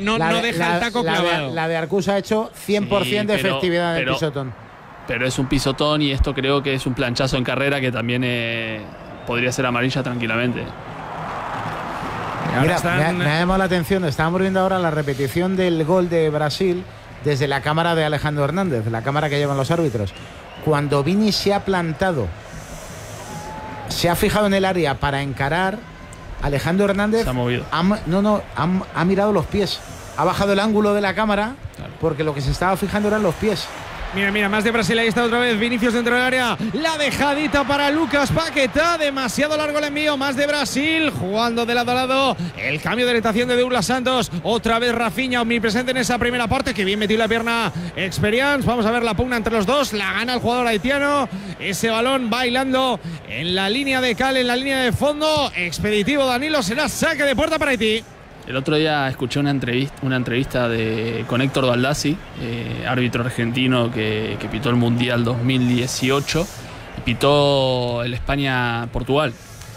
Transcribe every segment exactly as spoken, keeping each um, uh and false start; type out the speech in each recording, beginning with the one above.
no, la, no deja la, el taco la clavado. De, la de Arcus ha hecho cien por ciento Sí, de pero, efectividad pero, del pisotón. Pero es un pisotón y esto creo que es un planchazo en carrera que también eh, podría ser amarilla tranquilamente. Mira, están... me, ha, me ha llamado la atención, estábamos viendo ahora la repetición del gol de Brasil desde la cámara de Alejandro Hernández, la cámara que llevan los árbitros. Cuando Vini se ha plantado, se ha fijado en el área para encarar, Alejandro Hernández se ha movido. Ha, no, no, ha, ha mirado los pies. Ha bajado el ángulo de la cámara, claro, porque lo que se estaba fijando eran los pies. Mira, mira, más de Brasil, ahí está otra vez Vinicius dentro del área, la dejadita para Lucas Paquetá, demasiado largo el envío, más de Brasil, jugando de lado a lado, el cambio de orientación de Douglas Santos, otra vez Rafinha omnipresente en esa primera parte, que bien metió la pierna Experience, vamos a ver la pugna entre los dos, la gana el jugador haitiano, ese balón bailando en la línea de cal, en la línea de fondo, expeditivo Danilo, será saque de puerta para Haití. El otro día escuché una entrevista, una entrevista de, con Héctor Baldassi, eh, árbitro argentino que, que pitó el Mundial dos mil dieciocho, y pitó el España-Portugal.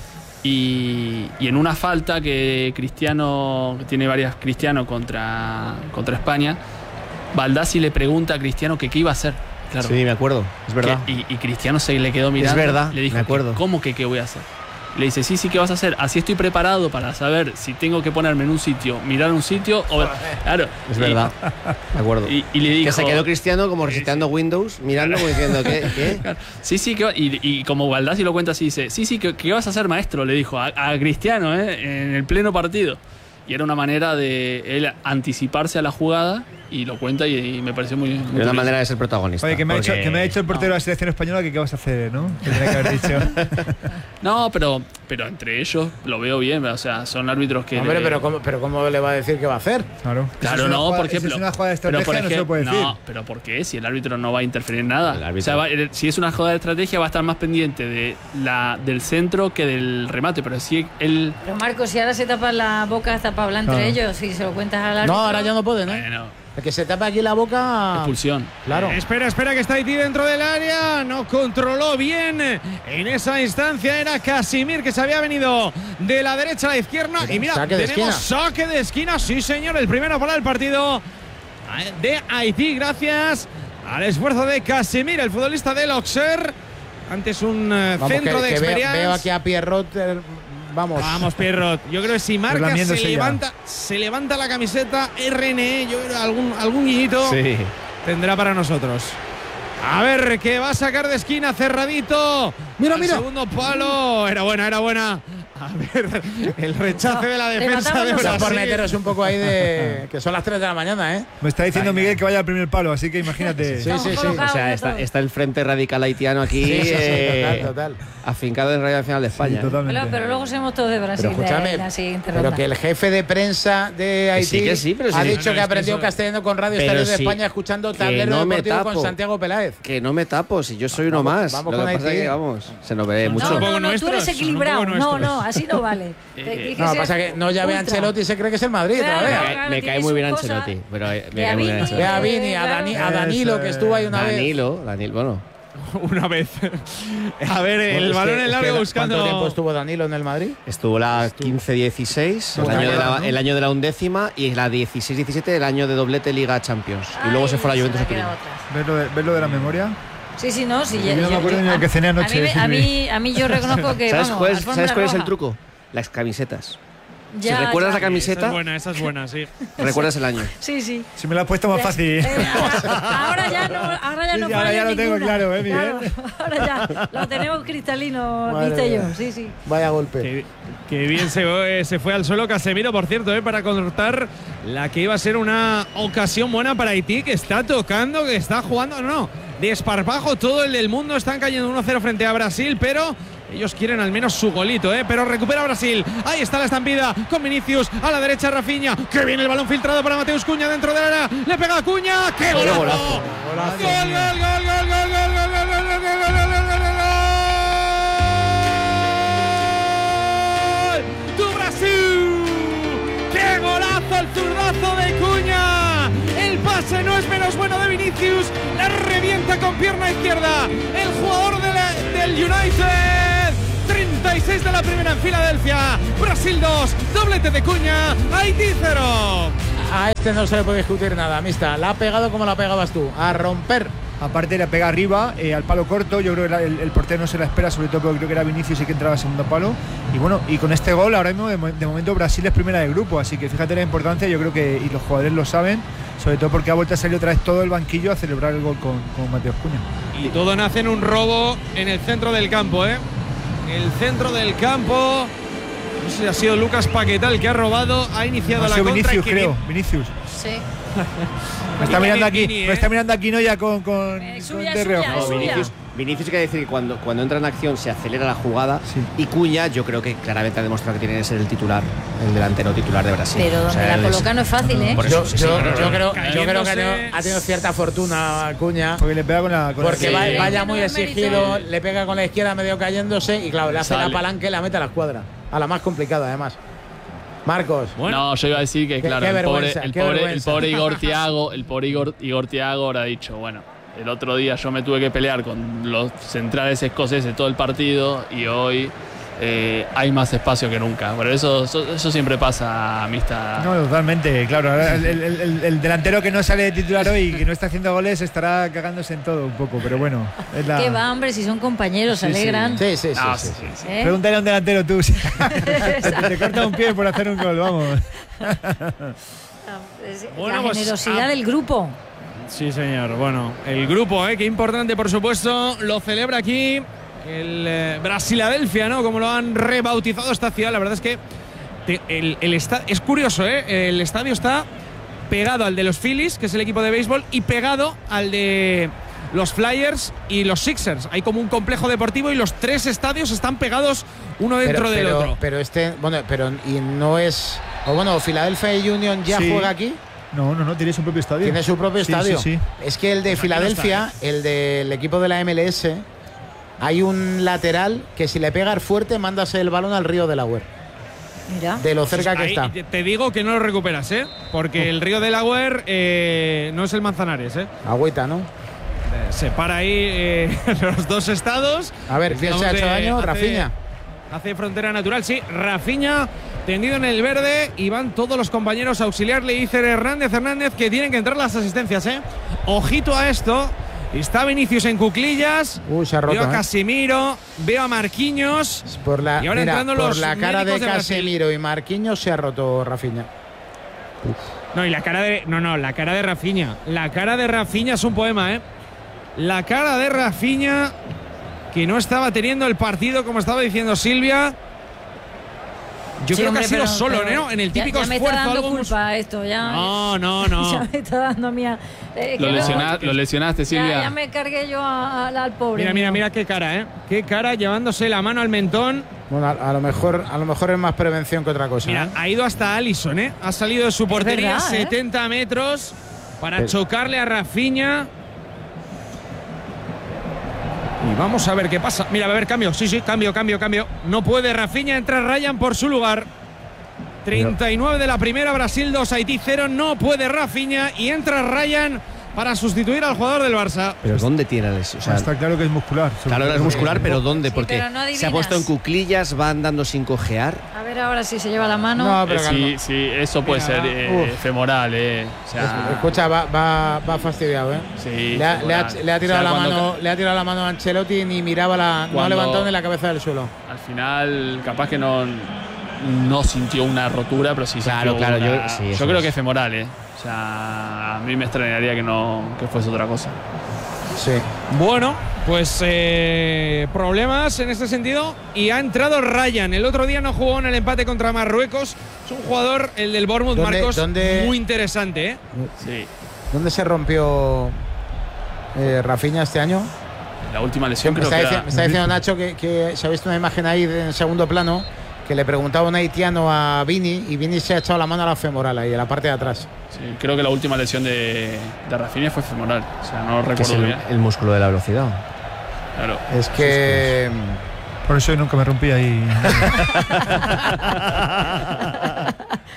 Y, y en una falta que Cristiano, que tiene varias Cristiano contra, contra España, Baldassi le pregunta a Cristiano que qué iba a hacer. Claro, sí, me acuerdo, es verdad. Que, y, y Cristiano se le quedó mirando. Es verdad, le dijo, me acuerdo. ¿cómo que qué voy a hacer? Le dice, sí, sí, ¿qué vas a hacer? Así estoy preparado para saber si tengo que ponerme en un sitio, mirar un sitio o... Claro. Es verdad, de acuerdo. Y, y le dijo... Que se quedó Cristiano como reseteando sí, sí. Windows, mirando como diciendo, ¿qué? ¿Qué? Claro. Sí, sí, que, y, y como Baldassi lo cuenta así, dice, sí, sí, ¿qué, qué vas a hacer, maestro? Le dijo a, a Cristiano, ¿eh? En el pleno partido. Y era una manera de él anticiparse a la jugada y lo cuenta y, y me pareció muy... muy una manera de ser protagonista. Oye, que me, porque... ha hecho, que me ha dicho el portero no. de la selección española que qué vas a hacer, ¿no? Que tendría que haber dicho. No, pero, pero entre ellos lo veo bien, o sea, son árbitros que... Hombre, le... pero, ¿cómo, pero ¿cómo le va a decir qué va a hacer? Claro, claro no, jugada, por ejemplo... Si es una jugada de estrategia, pero por no se lo puede decir. No, pero ¿por qué? Si el árbitro no va a interferir en nada. O sea, va, si es una jugada de estrategia va a estar más pendiente de la, del centro que del remate, pero si él... Pero Marcos, si ahora se tapa la boca hasta para hablar entre claro. ellos, si se lo cuentas al árbitro... No, ahora ya no pueden, ¿eh? Bueno. El que se tapa aquí la boca... Expulsión. Claro. Eh, espera, espera, que está Haití dentro del área. No controló bien en esa instancia. Era Casimir, que se había venido de la derecha a la izquierda. Y mira, saque de tenemos esquina. saque de esquina. Sí, señor, el primero para el partido de Haití, gracias al esfuerzo de Casimir, el futbolista del Auxerre. Antes un Vamos, centro que, de que experiencia. Veo, veo aquí a Pierrot... Eh, Vamos. Vamos, Pierrot. Yo creo que si marca se ya. levanta, se levanta la camiseta R N E. Yo creo que algún, algún guiñito sí. tendrá para nosotros. A ver, que va a sacar de esquina cerradito. Mira, mira. Segundo palo. Era buena, era buena. A ver, el rechace no, de la defensa de Brasil. Por meteros un poco ahí de... que son las tres de la mañana, ¿eh? Me está diciendo Ay, Miguel que vaya al primer palo, así que imagínate. Sí, sí, sí. O sea, está, está el Frente Radical Haitiano aquí. Sí, sí, sí, eh, total, total. Afincado en Radio Nacional de España. Sí, pero, pero luego somos todos de Brasil. Pero escúchame, de la siguiente pero ronda. que el jefe de prensa de Haití sí, que sí, pero sí, ha sí, dicho no, que no, aprendió es que eso... castellano con Radio Pero Estadio de sí, España escuchando Tablero no Deportivo tapo, con Santiago Peláez. Que no me tapo, si yo soy uno vamos, más. Vamos Lo con que pasa Haití. es que, vamos, se nos ve No, mucho. No, no, no, nuestros, tú eres equilibrado. No, no, así no vale. Eh, No, pasa que no llame a Ancelotti y se cree que es el Madrid Claro, otra vez. claro. Me, cae- me tiene cae muy su bien cosa. Ancelotti. Pero me Ve a cae muy Vini, bien Ancelotti. Ve a Vini, a, Claro. Dani, a Danilo, que estuvo ahí una vez. Danilo, Danilo, bueno. Una vez. A ver, el Bueno, es balón que- en es largo que buscando. ¿Cuánto tiempo estuvo Danilo en el Madrid? Estuvo la quince dieciséis, el, Bueno, año de la- ¿no? el año de la undécima, y la dieciséis diecisiete, el año de doblete Liga Champions. Y luego Ay, se fue a la Juventus me a ha quedado Turín. atrás. ¿Ves lo de, ves lo de la memoria? Sí, sí, no. Sí, Yo no me acuerdo ni lo que cené anoche, A mí, sí, a sí. mí, a mí yo reconozco que. ¿Sabes, vamos, cuál, es- alfombra ¿sabes cuál es el roja. truco? Las camisetas. Ya, si recuerdas ya. la camiseta, Esa es buena, esa es buena, sí. recuerdas el año. Sí, sí. Si me la has puesto más fácil. Eh, ahora, ahora ya no, ahora ya Sí, no sí, ahora falla ya lo tengo ninguna. claro, ¿eh, Miguel? Claro, ahora ya lo tenemos cristalino, Madre viste yo. mía. Sí, sí. Vaya golpe. Que, que bien se, se fue al suelo Casemiro, por cierto, eh, para cortar la que iba a ser una ocasión buena para Haití, que está tocando, que está jugando. No, no, desparpajo todo el del mundo. Están cayendo uno cero frente a Brasil, pero ellos quieren al menos su golito, ¿eh? Pero recupera Brasil. Ahí está la estampida con Vinicius. A la derecha Rafinha. Que viene el balón filtrado para Mateus Cunha dentro de la área. Le pega a Cunha. ¡Qué golazo! ¡Gol, gol, gol, gol, gol, gol, gol, gol, gol, gol, gol, gol, gol, gol, gol, gol! ¡Tu Brasil! ¡Qué golazo el zurdazo de Cunha! El pase no es menos bueno de Vinicius. La revienta con pierna izquierda. El jugador de la, del United. treinta y seis de la primera en Filadelfia. Brasil dos. Doblete de Cunha. Haití cero. a este no se le puede discutir nada, Mista. La ha pegado como la pegabas tú, a romper. Aparte la pega arriba, eh, al palo corto. Yo creo que el, el portero no se la espera, sobre todo porque creo que era Vinicius y que entraba al segundo palo. Y bueno, y con este gol ahora mismo de, de momento Brasil es primera del grupo, así que fíjate la importancia. Yo creo que y los jugadores lo saben, sobre todo porque ha vuelto a salir otra vez todo el banquillo a celebrar el gol con, con Mateus Cunha. Y todo nace en un robo en el centro del campo, ¿eh? El centro del campo. No sé si ha sido Lucas Paquetá el que ha robado, ha iniciado Ha la sido contra. Vinicius, y creo, Vinicius. Sí. Me está mirando aquí, Vini, me ¿eh? está mirando aquí Noya con, con, Eh, con suya, de suya, reojo. es No, suya. Vinicius, Vinicius quiere decir que cuando, cuando entra en acción se acelera la jugada. Sí. Y Cunha, yo creo que claramente ha demostrado que tiene que ser el titular, el delantero titular de Brasil. Pero donde O sea, la él es- coloca no es fácil, ¿eh? Por Yo, eso, sí, sí, yo- claro, yo claro. creo, yo creo que ha Cayéndose. tenido, ha tenido cierta fortuna Cuña. Porque le pega con la. Con la- Porque Sí. va- Sí. vaya Que no muy es exigido, mérito. le pega con la izquierda medio cayéndose y claro, le hace Sale. la palanca y la mete a la escuadra. A la más complicada además. Marcos. Bueno. No, yo iba a decir que, Qué- claro, qué el, pobre, vergüenza, el, qué pobre, el vergüenza. pobre Igor Thiago, el pobre Igor, Igor Thiago habrá dicho, bueno, el otro día yo me tuve que pelear con los centrales escoceses todo el partido y hoy eh, hay más espacio que nunca. Pero eso, eso, eso siempre pasa, amistad. No, totalmente, claro. Ahora el, el- el- el delantero que no sale de titular hoy y que no está haciendo goles estará cagándose en todo un poco, pero bueno. Es la... ¿Qué va, hombre? Si son compañeros, se Sí, sí. alegran. Sí, sí, sí. Ah, sí. sí, sí. ¿Eh? Pregúntale a un delantero tú. Si te, te corta un pie por hacer un gol, vamos. Es Bueno, la pues, generosidad ah. del grupo. Sí, señor. Bueno, el grupo, ¿eh? Qué importante, por supuesto, lo celebra aquí el eh, Brasiladelfia, ¿no? Como lo han rebautizado esta ciudad. La verdad es que te- el, el esta- es curioso, ¿eh? El estadio está pegado al de los Phillies, que es el equipo de béisbol, y pegado al de los Flyers y los Sixers. Hay como un complejo deportivo y los tres estadios están pegados uno dentro pero, del pero, otro. pero este, bueno, pero y no es. O bueno, Philadelphia Union ya Sí. juega aquí. No, no, no, tiene su propio estadio. Tiene su propio Sí, estadio. Sí, sí. Es que el de Pues aquí no Filadelfia, el del equipo de la M L S, hay un lateral que si le pegas fuerte mandas el balón al río Delaware. Mira. De lo cerca que Ahí está. te- Te digo que no lo recuperas, ¿eh? Porque el río Delaware eh, no es el Manzanares, ¿eh? Agüita, ¿no? Eh, Separa ahí eh, los dos estados. A ver, ¿quién se ha Digamos, hecho eh, daño? hace- Rafinha. Hace frontera natural, sí. Rafinha tendido en el verde y van todos los compañeros a auxiliarle. Dice Hernández Hernández que tienen que entrar las asistencias, ¿eh? Ojito a esto. Está Vinicius en cuclillas. Uy, se ha roto, Veo a ¿eh? Casemiro, veo a Marquinhos. Por la, Y ahora mira, entrando por los la cara de médicos de Brasil. Casemiro y Marquinhos se ha roto Rafinha. No, y la cara de. No, no, la cara de Rafinha. La cara de Rafinha es un poema, ¿eh? La cara de Rafinha, que no estaba teniendo el partido, como estaba diciendo Silvia. Yo Sí, creo hombre, que ha sido pero- solo, pero ¿no? En el ya- típico ya me esfuerzo. está dando algo culpa esto, ya. No, no, no. Ya me está dando mía. Eh, Lo, que no- lesiona- lo lesionaste, ya, Silvia. ya me cargué yo a- a- al pobre. Mira, mira, mío. mira qué cara, ¿eh? Qué cara llevándose la mano al mentón. Bueno, a, a lo mejor, a lo mejor es más prevención que otra cosa. Mira, ¿eh? ha ido hasta Alisson, ¿eh? Ha salido de su portería verdad, ¿eh? setenta metros para Pero- chocarle a Rafinha. Y vamos a ver qué pasa. Mira, va a haber cambio. Sí, sí, cambio, cambio, cambio. No puede Rafinha, entra Ryan por su lugar. treinta y nueve de la primera, Brasil dos, Haití cero. No puede Rafinha y entra Ryan para sustituir al jugador del Barça. Pero ¿dónde tiene la lesión? O sea, Está claro que es muscular. claro, es muscular, pero ¿dónde? Sí, Porque pero no se ha adivinas. puesto en cuclillas, va andando sin cojear. A ver ahora si se lleva la mano. No, Eh, pero sí, calma. sí, eso puede Mira, ser eh, uf. femoral, eh. O sea, Escucha, va, va, va fastidiado, ¿eh? sí, Le ha, le ha- femoral. le ha tirado O sea, la cuando mano, le ha tirado la mano a Ancelotti y ni miraba la, no ha Cuando- levantado ni la cabeza del suelo. Al final, capaz que no, no sintió una rotura, pero sí Claro, sintió claro, una- yo- sí, yo eso creo es. que es femoral, ¿eh? O sea, a mí me extrañaría que no que fuese otra cosa. Sí. Bueno, pues eh, problemas en este sentido. Y ha entrado Ryan. El otro día no jugó en el empate contra Marruecos. Es un jugador, el del Bournemouth, ¿Dónde- Marcos, dónde- muy interesante, ¿eh? Sí. ¿Dónde se rompió eh, Rafinha este año? La última Me lesión creo está, que dici- era- me está diciendo Nacho que, que se ha visto una imagen ahí en segundo plano que le preguntaba un haitiano a Vini y Vini se ha echado la mano a la femoral ahí, en la parte de atrás. sí, creo que la última lesión de, de Rafinha fue femoral. O sea, no Que es recuerdo el, bien. el músculo de la velocidad. Claro. Es que Por eso yo nunca me rompí ahí.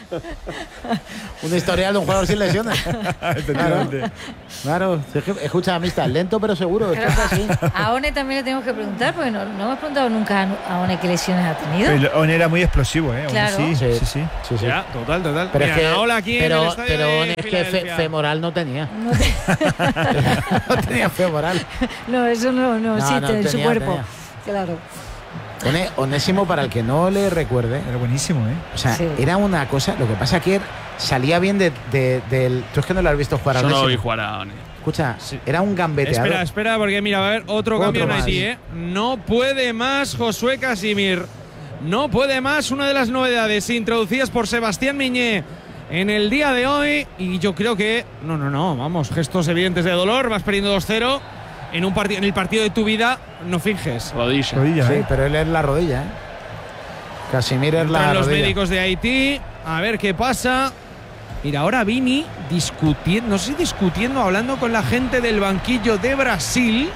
Un historial de un jugador sin lesiones. Efectivamente. Claro, es que, escucha, amistad, lento pero seguro. Pero esto es así. a One también le tenemos que preguntar, porque no, no hemos preguntado nunca a One qué lesiones ha tenido. Pero One era muy explosivo, ¿eh? One Claro. Sí, sí, Sí. sí. Sí, sí. Ya, total, total. Pero Mira, es que, Naola aquí en el pero, estadio pero de es que fe- Filadelfia. femoral no tenía. No, te- No tenía femoral. no, eso no, no No, existe no, en su tenía, cuerpo. tenía. Claro. One- Onésimo, para el que no le recuerde, Era buenísimo, ¿eh? o sea, Sí. era una cosa. Lo que pasa que salía bien de, de- del. Tú es que no lo has visto jugar a Yo no lo vi Onésimo. jugar a One. Escucha, Sí. era un gambeteador. Espera, espera, porque mira, va a haber otro, Otro cambio en más. Haití, ¿eh? No puede más Josué Casimir. No puede más, una de las novedades introducidas por Sebastián Miñé en el día de hoy. Y yo creo que. No, no, no, vamos, gestos evidentes de dolor. Vas perdiendo dos cero. En, un partido, en el partido de tu vida, no finges. Rodilla. Rodilla, Sí, ¿eh? pero él es la rodilla, ¿eh? Casimir es la Entran los rodilla. médicos de Haití, a ver qué pasa. Mira, ahora Vini discutiendo, no sé, discutiendo, hablando con la gente del banquillo de Brasil.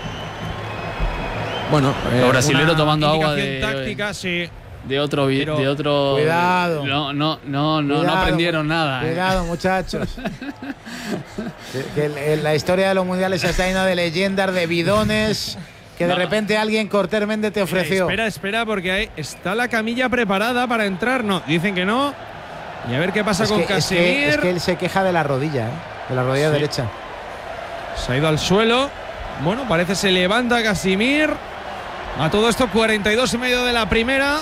Bueno, Los brasileros una tomando agua indicación de- táctica, sí. De otro, vi- Pero- de otro. Cuidado. No, no, no, no, no Cuidado, aprendieron nada. eh. Cuidado, muchachos. que, que el- el- la historia de los mundiales está llena de leyendas, de bidones, que de No. repente alguien cortésmente te ofreció. Espera, espera, porque ahí está la camilla preparada para entrar. No, dicen que no. Y a ver qué pasa es, con que, es, Casemir. que, es que él se queja de la rodilla, ¿eh? De la rodilla Sí. derecha. Se ha ido al suelo. Bueno, parece se levanta Casimir. A todo esto, cuarenta y dos y medio de la primera.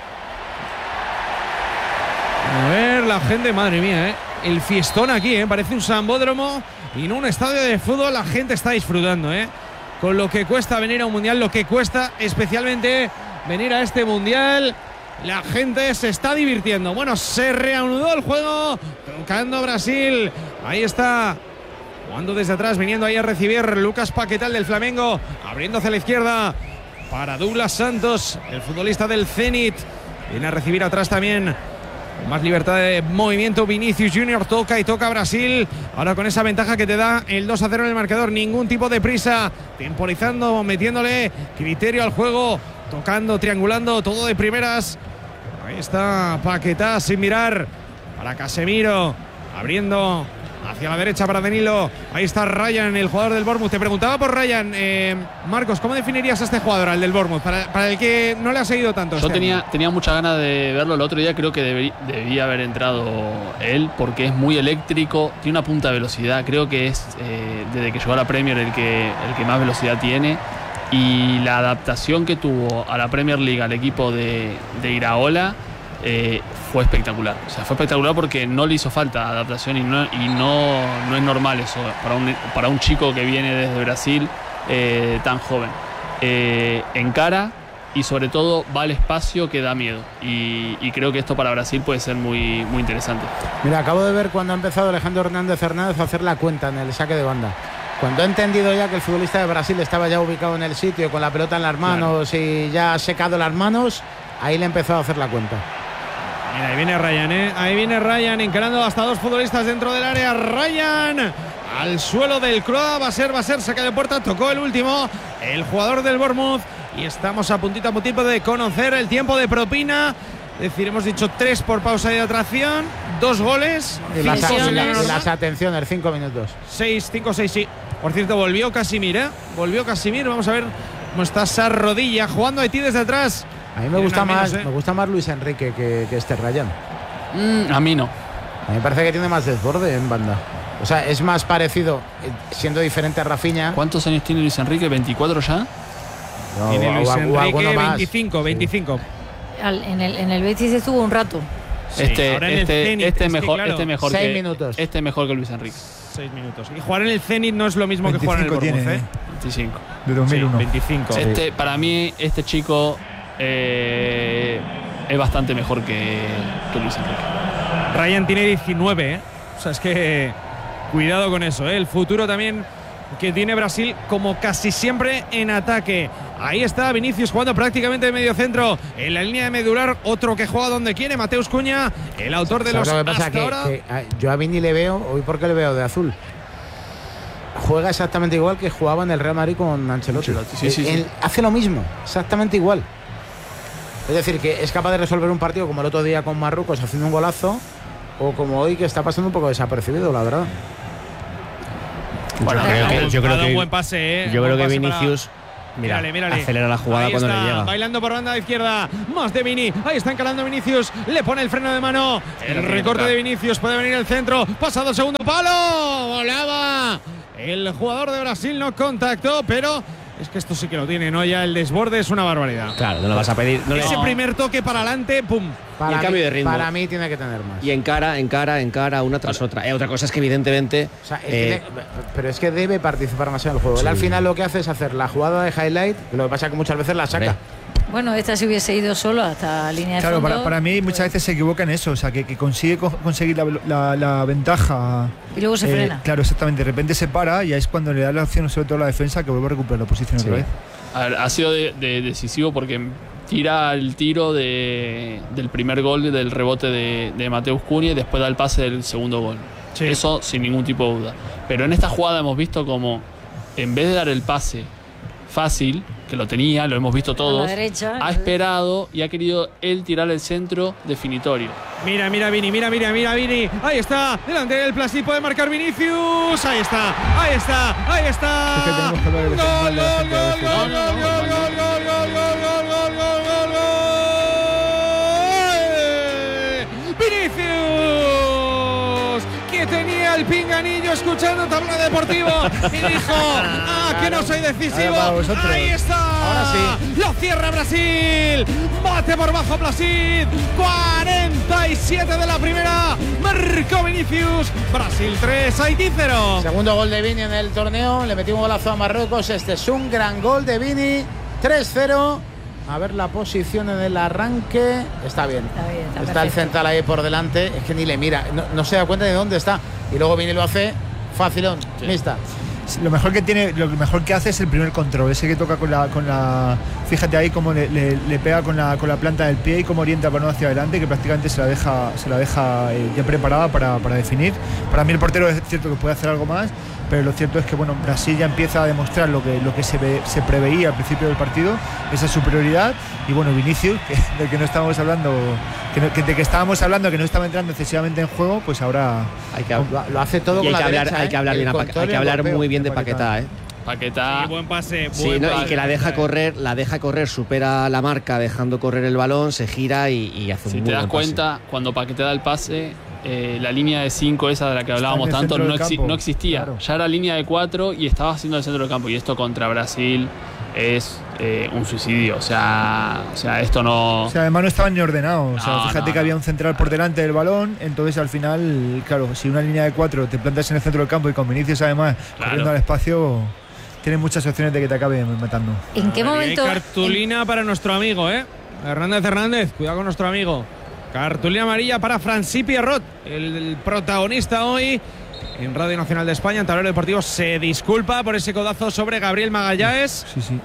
A ver, la gente, madre mía, ¿eh? El fiestón aquí, ¿eh? Parece un sambódromo y no un estadio de fútbol. La gente está disfrutando, ¿eh? Con lo que cuesta venir a un mundial, lo que cuesta especialmente venir a este mundial. La gente se está divirtiendo. Bueno, se reanudó el juego. Tocando Brasil. Ahí está. Jugando desde atrás, viniendo ahí a recibir Lucas Paquetá del Flamengo. Abriendo hacia la izquierda para Douglas Santos, el futbolista del Zenit. Viene a recibir atrás también. Con más libertad de movimiento, Vinicius Junior toca y toca Brasil. Ahora con esa ventaja que te da el dos a cero en el marcador. Ningún tipo de prisa. Temporizando, metiéndole criterio al juego. Tocando, triangulando, todo de primeras. Ahí está Paquetá sin mirar. Para Casemiro. Abriendo hacia la derecha para Danilo. Ahí está Ryan, el jugador del Bournemouth. Te preguntaba por Ryan. Eh, Marcos, ¿cómo definirías a este jugador, al del Bournemouth? Para, para el que no le ha seguido tanto. Yo este tenía, año. tenía muchas ganas de verlo el otro día, creo que debí- debía haber entrado él porque es muy eléctrico, tiene una punta de velocidad, creo que es eh, desde que llegó a la Premier el que, el que más velocidad tiene y la adaptación que tuvo a la Premier League al equipo de, de Iraola eh, fue espectacular. O sea, fue espectacular porque no le hizo falta adaptación y no, y no, no es normal eso para un, para un chico que viene desde Brasil eh, tan joven. Eh, encara y sobre todo va al espacio que da miedo y, y creo que esto para Brasil puede ser muy, muy interesante. Mira, acabo de ver cuando ha empezado Alejandro Hernández Hernández a hacer la cuenta en el saque de banda. Cuando ha entendido ya que el futbolista de Brasil estaba ya ubicado en el sitio con la pelota en las manos y ya ha secado las manos, ahí le empezó a hacer la cuenta. Mira, ahí viene Ryan, ¿eh? Ahí viene Ryan encarando hasta dos futbolistas dentro del área. Ryan al suelo del Croa. Va a ser, va a ser saque de puerta. Tocó el último, el jugador del Bournemouth. Y estamos a puntito a puntito de conocer el tiempo de propina. Es decir, hemos dicho tres por pausa de atracción, dos goles. Y las, Cinco y la- y goles. las atenciones, cinco minutos. seis, cinco, seis, sí. Por cierto, volvió Casimir, ¿eh? Volvió Casimir. Vamos a ver cómo está esa rodilla. Jugando Haití desde atrás. A mí me Tiene gusta una más, menos, ¿eh? me gusta más Luis Enrique que, que este Ryan. Mm, a mí no. A mí me parece que tiene más desborde en banda. O sea, es más parecido, eh, siendo diferente a Rafinha. ¿Cuántos años tiene Luis Enrique? ¿veinticuatro ya? o- Tiene o- Luis o alguno Enrique más. veinticinco, Sí. veinticinco. Al- en, el, en el Betis estuvo un rato. Sí, este ahora en el este, Zenit, este es que, mejor, claro, este mejor seis que minutos. este mejor que Luis Enrique. Seis minutos. Y jugar en el Zenit no es lo mismo que jugar en el veinticinco Bournemouth, tiene, ¿eh? veinticinco. De dos mil uno. Sí, veinticinco. Este, para mí, este chico eh, es bastante mejor que, que Luis Enrique. Ryan tiene diecinueve, ¿eh? O sea, es que cuidado con eso, ¿eh? El futuro también que tiene Brasil, como casi siempre en ataque. Ahí está Vinicius jugando prácticamente de medio centro en la línea de medular. Otro que juega donde quiere, Mateus Cuña, el autor de ¿Sabes los lo que pasa? hasta Que, ahora. que, a- yo a Vini le veo, hoy porque le veo de azul. Juega exactamente igual que jugaba en el Real Madrid con Ancelotti. Ancelotti, sí, sí, Él sí. hace lo mismo, exactamente igual. Es decir, que es capaz de resolver un partido como el otro día con Marruecos haciendo un golazo o como hoy, que está pasando un poco desapercibido, la verdad. Bueno, creo que, yo creo que un buen pase, ¿eh? yo creo Buen que pase Vinicius para... mira, mírale, mírale. acelera la jugada ahí cuando está, le llega. Bailando por banda izquierda, más de Vini. Ahí está encalando Vinicius, le pone el freno de mano. El recorte de Vinicius, puede venir el centro. Pasado el segundo palo, volaba. El jugador de Brasil no contactó, pero es que esto sí que lo tiene, ¿no? Ya el desborde es una barbaridad. Claro, no lo vas a pedir. No le- Ese no. primer toque para adelante, pum. Para Y el mí, cambio de ritmo. Para mí tiene que tener más. Y encara, encara, encara una tras otra. Eh, otra cosa es que evidentemente. O sea, es eh, que de- pero es que debe participar más en el juego. Él al final lo que hace es hacer la jugada de highlight, lo que pasa es que muchas veces la saca. Hombre. Bueno, esta se hubiese ido solo hasta la línea de Claro, fondo. para, para mí muchas veces se equivoca en eso, o sea, que, que consigue co- conseguir la, la- la ventaja. Y luego se eh, frena. Claro, exactamente. De repente se para y ahí es cuando le da la opción, sobre todo a la defensa, que vuelve a recuperar la posición Sí. otra vez. A ver, ha sido de- de- decisivo porque tira el tiro de, del primer gol del rebote de, de Mateus Cunha y después da el pase del segundo gol. Sí. Eso sin ningún tipo de duda. Pero en esta jugada hemos visto como en vez de dar el pase fácil, que lo tenía, lo hemos visto todos, derecha, ha esperado y ha querido él tirar el centro definitorio. Mira, mira Vini, mira, mira, mira Vini. Ahí está, delante del Plastic puede marcar Vinicius. Ahí está, ahí está, ahí está. Es que tenemos que hablar de Gol, defensa, gol, de la gol, gente, de gol, defensa. gol, gol, gol, gol, gol, gol, gol, gol, gol, gol, gol. Vinicius, que tenía el pinganillo escuchando Tablao Deportivo y dijo, ah, que no soy decisivo. Ahora para vosotros. Ahí está. Ahora sí. Lo cierra Brasil. Bate por bajo Brasil. cuarenta y siete de la primera. Marcó Vinicius. Brasil tres, Haití cero. Segundo gol de Vini en el torneo. Le metimos golazo a Marruecos. Este es un gran gol de Vini. tres cero. A ver la posición en el arranque. Está bien. Está bien, está el perfecto. central ahí por delante. Es que ni le mira. No, no se da cuenta de dónde está. Y luego Vini lo hace facilón. Mixta. Lo mejor que tiene, lo mejor que hace es el primer control, ese que toca con la, con la, fíjate ahí cómo le, le- le pega con la, con la planta del pie y cómo orienta para no hacia adelante, que prácticamente se la deja, se la deja eh, ya preparada para, para definir. Para mí el portero es cierto que puede hacer algo más, pero lo cierto es que bueno, Brasil ya empieza a demostrar lo que, lo que se, ve- se preveía al principio del partido, esa superioridad. Y bueno, Vinicius, que, del que no estábamos hablando, que, no- que- de que estábamos hablando, que no estaba entrando excesivamente en juego, pues ahora hay que, Lo, lo hace todo y hay con que la hablar, derecha, hay ¿eh? que hablar, El bien a Pa- control hay que y el hablar golpeo muy bien de de Paquetá. Paquetá, ¿eh? Paquetá. Sí, buen pase. Sí, buen ¿no? pase. Y que la deja correr, la deja correr, supera la marca dejando correr el balón, se gira y, y hace un Si muy te das buen pase. cuenta, cuando Paquetá da el pase, eh, la línea de cinco esa de la que hablábamos en el tanto centro no, del exi- campo, no existía. claro. Ya era línea de cuatro y estaba haciendo el centro del campo. Y esto contra Brasil es eh, un suicidio. O sea, o sea, esto no. O sea, además no estaban ni ordenados. O sea, No, fíjate no, que había no. un central por delante del balón. Entonces, al final, claro, si una línea de cuatro te plantas en el centro del campo y con Vinicius, además, Claro. corriendo al espacio, tienes muchas opciones de que te acabe matando. ¿En qué Ahí hay momento? cartulina para nuestro amigo, ¿eh? Hernández Hernández, cuidado con nuestro amigo. Cartulina amarilla para Francis Pierrot, el, el protagonista hoy en Radio Nacional de España. En Tablero Deportivo se disculpa por ese codazo sobre Gabriel Magallanes. Sí, sí.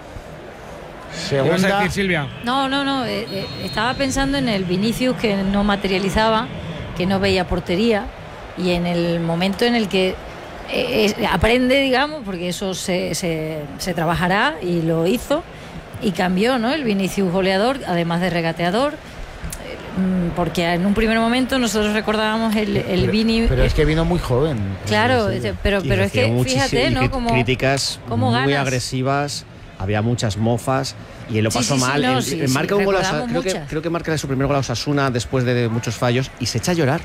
¿Qué vas a Segunda. decir, Silvia? No, no, no. eh, eh, estaba pensando en el Vinicius que no materializaba, que no veía portería, y en el momento en el que eh, es- aprende, digamos, porque eso se, se, se trabajará, y lo hizo, y cambió, ¿no? El Vinicius goleador, además de regateador, eh, mm, porque en un primer momento nosotros recordábamos el, el Pero- Vini. Pero es que vino muy joven. Claro, Sí, sí. pero, Y pero es recibió que muchísimo- fíjate, y ¿no? cri- Como, críticas cómo muy ganas. agresivas, había muchas mofas y él lo Sí, pasó sí, sí, mal. no, Él- sí, él sí, marca un gol a Osa- recordamos creo que, muchas. creo que marca su primer gol a Osasuna después de, de muchos fallos y se echa a llorar.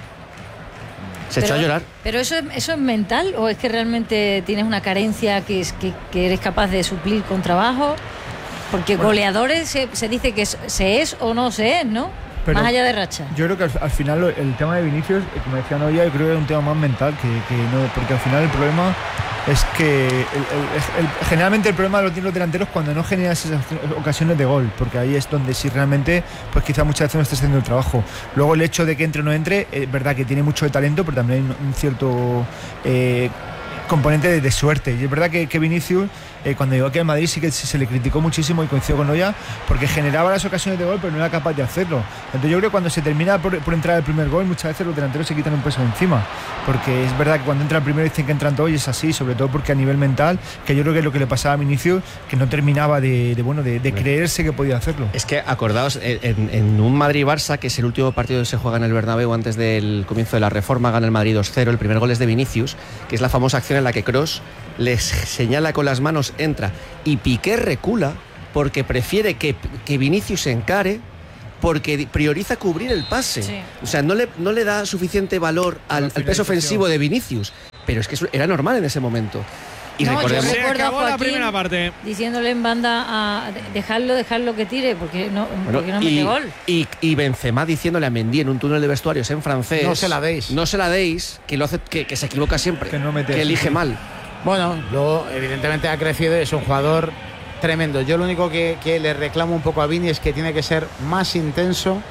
Se echó a Pero- llorar. ¿Pero eso es, eso es mental o es que realmente tienes una carencia que, es, que, que eres capaz de suplir con trabajo? Porque goleadores se, se dice que es- se es o no se es, ¿no? Pero Más allá de racha. Yo creo que al, al final lo- el tema de Vinicius, eh, como decía Noia, yo creo que es un tema más mental, que, que no, porque al final el problema es que el- el- el- generalmente el problema lo tienen los delanteros cuando no generas esas ocasiones de gol, porque ahí es donde sí realmente, pues quizá muchas veces no estés haciendo el trabajo. Luego el hecho de que entre o no entre, es verdad que tiene mucho de talento, pero también hay un, un cierto eh, componente de, de suerte. Y es verdad que, que Vinicius eh, cuando llegó aquí al Madrid sí que se le criticó muchísimo, y coincido con Noya, porque generaba las ocasiones de gol pero no era capaz de hacerlo. Entonces yo creo que cuando se termina por, por entrar el primer gol, muchas veces los delanteros se quitan un peso encima, porque es verdad que cuando entra el primero dicen que entran todos, y es así, sobre todo porque a nivel mental, que yo creo que es lo que le pasaba a Vinicius, que no terminaba de, de bueno de, de creerse que podía hacerlo. Es que acordaos, en, en un Madrid-Barça, que es el último partido que se juega en el Bernabéu antes del comienzo de la reforma, gana el Madrid dos cero, el primer gol es de Vinicius, que es la famosa acción en la que Kroos les señala con las manos, entra, y Piqué recula porque prefiere que, que Vinicius se encare, porque prioriza cubrir el pase. Sí. O sea, no le, no le da suficiente valor al, al peso ofensivo de Vinicius, pero es que era normal en ese momento. Y no, recordemos, yo recuerdo se acabó a Joaquín la primera parte, diciéndole en banda a dejarlo, dejarlo que tire, porque no, bueno, porque no y, mete gol. Y, y Benzema diciéndole a Mendy en un túnel de vestuarios en francés: no se la deis. No se la deis, que, lo hace, que, que se equivoca siempre, que, no mete, que elige sí. mal. Bueno, luego evidentemente ha crecido y es un jugador tremendo. Yo lo único que, que le reclamo un poco a Vini es que tiene que ser más intenso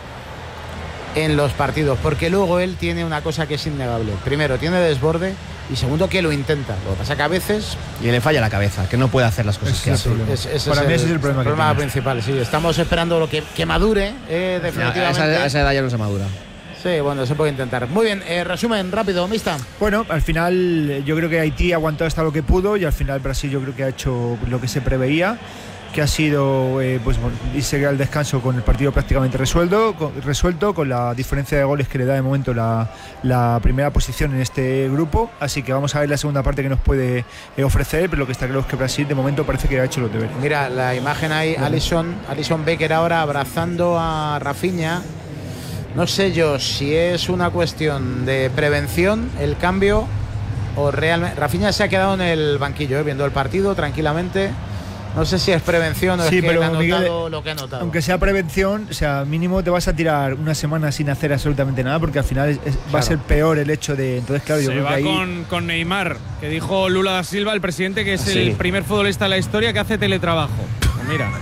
en los partidos, porque luego él tiene una cosa que es innegable. Primero, tiene desborde, y segundo, que lo intenta. Lo que pasa que a veces... Y le falla la cabeza, que no puede hacer las cosas es que hace. Es, es, Para es mí el, ese es el problema, el que problema principal. Sí, estamos esperando lo que, que madure, eh, definitivamente. A esa, a esa edad ya no se madura. Sí, bueno, se puede intentar. Muy bien, eh, resumen rápido, Mista. Bueno, al final yo creo que Haití ha aguantado hasta lo que pudo, y al final Brasil yo creo que ha hecho lo que se preveía, que ha sido eh, pues irse al descanso con el partido prácticamente resuelto con, resuelto, con la diferencia de goles que le da de momento la, la primera posición en este grupo. Así que vamos a ver la segunda parte que nos puede eh, ofrecer, pero lo que está claro es que Brasil de momento parece que ha hecho los deberes. Mira, la imagen ahí, Alisson, Alisson Becker ahora abrazando a Rafinha. No sé yo si es una cuestión de prevención el cambio o realmente... Rafinha se ha quedado en el banquillo, eh, viendo el partido tranquilamente. No sé si es prevención o sí, es que pero ha notado Miguel, lo que ha notado. Aunque sea prevención, o sea, mínimo te vas a tirar una semana sin hacer absolutamente nada, porque al final es, es, claro. va a ser peor el hecho de... Entonces, claro, yo se creo va que ahí... con, con Neymar, que dijo Lula da Silva, el presidente, que es sí. el primer futbolista de la historia que hace teletrabajo. Pues mira,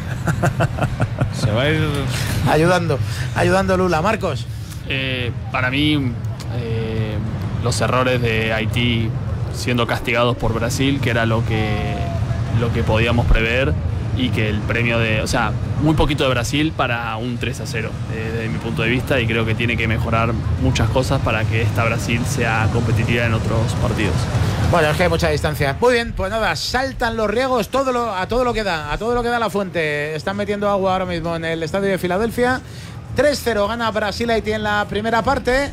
se va a ir... Ayudando, ayudando Lula. Marcos. Eh, para mí, eh, los errores de Haití siendo castigados por Brasil, que era lo que, lo que podíamos prever, y que el premio de... O sea, muy poquito de Brasil para un tres a cero, eh, desde mi punto de vista, y creo que tiene que mejorar muchas cosas para que esta Brasil sea competitiva en otros partidos. Bueno, es que hay mucha distancia. Muy bien, pues nada, saltan los riegos todo lo, a todo lo que da, a todo lo que da la fuente. Están metiendo agua ahora mismo en el estadio de Filadelfia. tres cero gana Brasil Haití en la primera parte.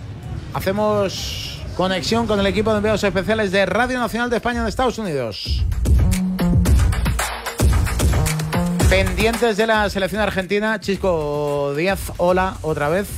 Hacemos conexión con el equipo de enviados especiales de Radio Nacional de España en Estados Unidos. Pendientes de la selección argentina. Chisco Díaz, hola otra vez.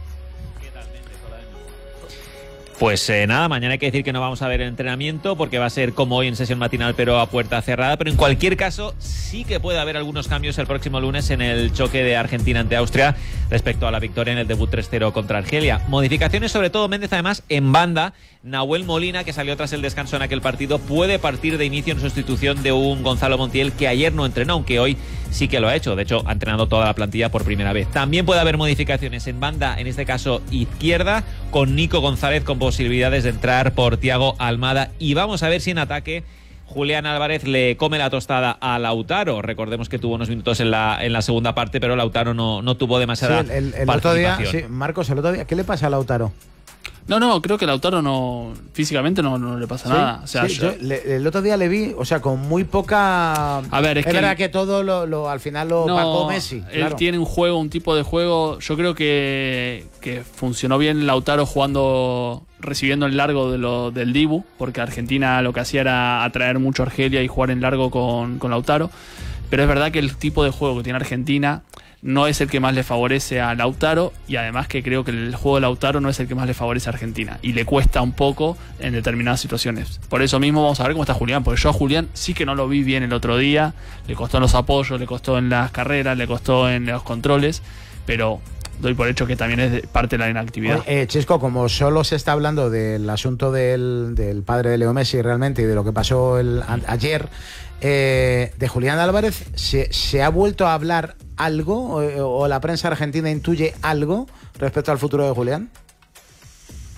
Pues eh, nada, mañana hay que decir que no vamos a ver el entrenamiento porque va a ser como hoy en sesión matinal pero a puerta cerrada, pero en cualquier caso sí que puede haber algunos cambios el próximo lunes en el choque de Argentina ante Austria respecto a la victoria en el debut tres cero contra Argelia. Modificaciones sobre todo, Méndez, además en banda. Nahuel Molina, que salió tras el descanso en aquel partido, puede partir de inicio en sustitución de un Gonzalo Montiel que ayer no entrenó, aunque hoy sí que lo ha hecho. De hecho, ha entrenado toda la plantilla por primera vez. También puede haber modificaciones en banda, en este caso izquierda, con Nico González con posibilidades de entrar por Thiago Almada. Y vamos a ver si en ataque Julián Álvarez le come la tostada a Lautaro. Recordemos que tuvo unos minutos en la, en la segunda parte, pero Lautaro no, no tuvo demasiada sí, el, el, el participación. Otro día, sí, Marcos, el otro día, ¿qué le pasa a Lautaro? No, no, creo que Lautaro no, físicamente no, no le pasa ¿Sí? nada. O sea, sí, yo, yo, le, el otro día le vi, o sea, con muy poca... A ver, es, es que verdad el, que todo lo, lo, al final lo no, pagó Messi. Él claro. tiene un juego, un tipo de juego. Yo creo que, que funcionó bien Lautaro jugando, recibiendo en largo de lo, del Dibu, porque Argentina lo que hacía era atraer mucho a Argelia y jugar en largo con, con Lautaro. Pero es verdad que el tipo de juego que tiene Argentina no es el que más le favorece a Lautaro, y además que creo que el juego de Lautaro no es el que más le favorece a Argentina y le cuesta un poco en determinadas situaciones. Por eso mismo vamos a ver cómo está Julián, porque yo a Julián sí que no lo vi bien el otro día, le costó en los apoyos, le costó en las carreras, le costó en los controles, pero doy por hecho que también es parte de la inactividad. Eh, Chisco, como solo se está hablando del asunto del, del padre de Leo Messi realmente y de lo que pasó el, a, ayer, eh, de Julián Álvarez, ¿se, ¿se ha vuelto a hablar algo o, o la prensa argentina intuye algo respecto al futuro de Julián?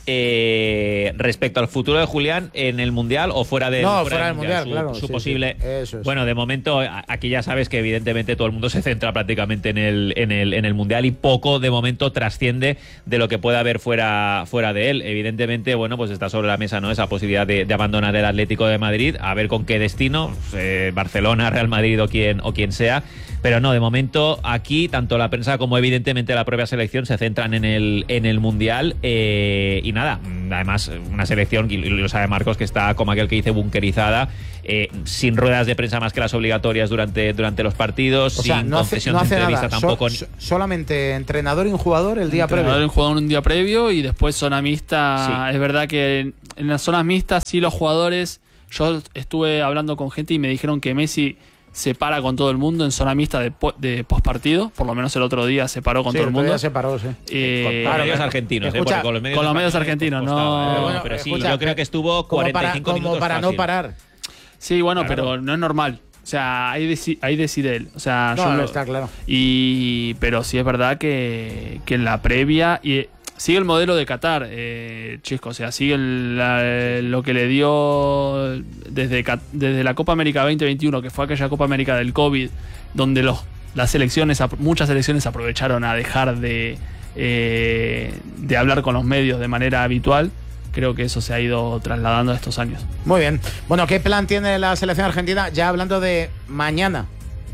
Eh, respecto al futuro de Julián en el Mundial o fuera, de, no, fuera, fuera del Mundial, su, claro. Su sí, posible. Sí, eso es. Bueno, de momento, aquí ya sabes que evidentemente todo el mundo se centra prácticamente en el, en el, en el Mundial y poco de momento trasciende de lo que pueda haber fuera, fuera de él. Evidentemente, bueno, pues está sobre la mesa, ¿no? Esa posibilidad de, de abandonar el Atlético de Madrid, a ver con qué destino, eh, Barcelona, Real Madrid o quien, o quien sea. Pero no, de momento aquí tanto la prensa como evidentemente la propia selección se centran en el, en el Mundial eh, y nada, además una selección, y lo sabe Marcos, que está como aquel que dice bunkerizada, eh, sin ruedas de prensa más que las obligatorias durante, durante los partidos, o sea, sin no hace, concesión no de hace entrevista nada. tampoco. So, so, solamente entrenador y un jugador el día entrenador previo. y un jugador un día previo y después zona mixta. Sí. Es verdad que en, en las zonas mixtas sí los jugadores, yo estuve hablando con gente y me dijeron que Messi se para con todo el mundo en zona mixta de, po de postpartido, por lo menos el otro día se paró con sí, todo el mundo. Ya se paró, sí. Eh, con, con medios argentinos, escucha, eh, con los medios, con los medios argentinos, no. Costaba, bueno, pero sí, escucha, yo creo que estuvo cuarenta y cinco como para, minutos como para fácil. no parar. Sí, bueno, claro. pero no es normal. O sea, ahí, deci ahí decide él. O sea, no, yo no, lo, está claro. Y, pero sí es verdad que, que en la previa y sigue el modelo de Qatar, eh, Chisco. O sea, sigue el, la, lo que le dio desde, desde la Copa América veinte veintiuno, que fue aquella Copa América del COVID, donde los, las selecciones, muchas selecciones aprovecharon a dejar de, eh, de hablar con los medios de manera habitual. Creo que eso se ha ido trasladando a estos años. Muy bien. Bueno, ¿qué plan tiene la selección argentina? Ya hablando de mañana.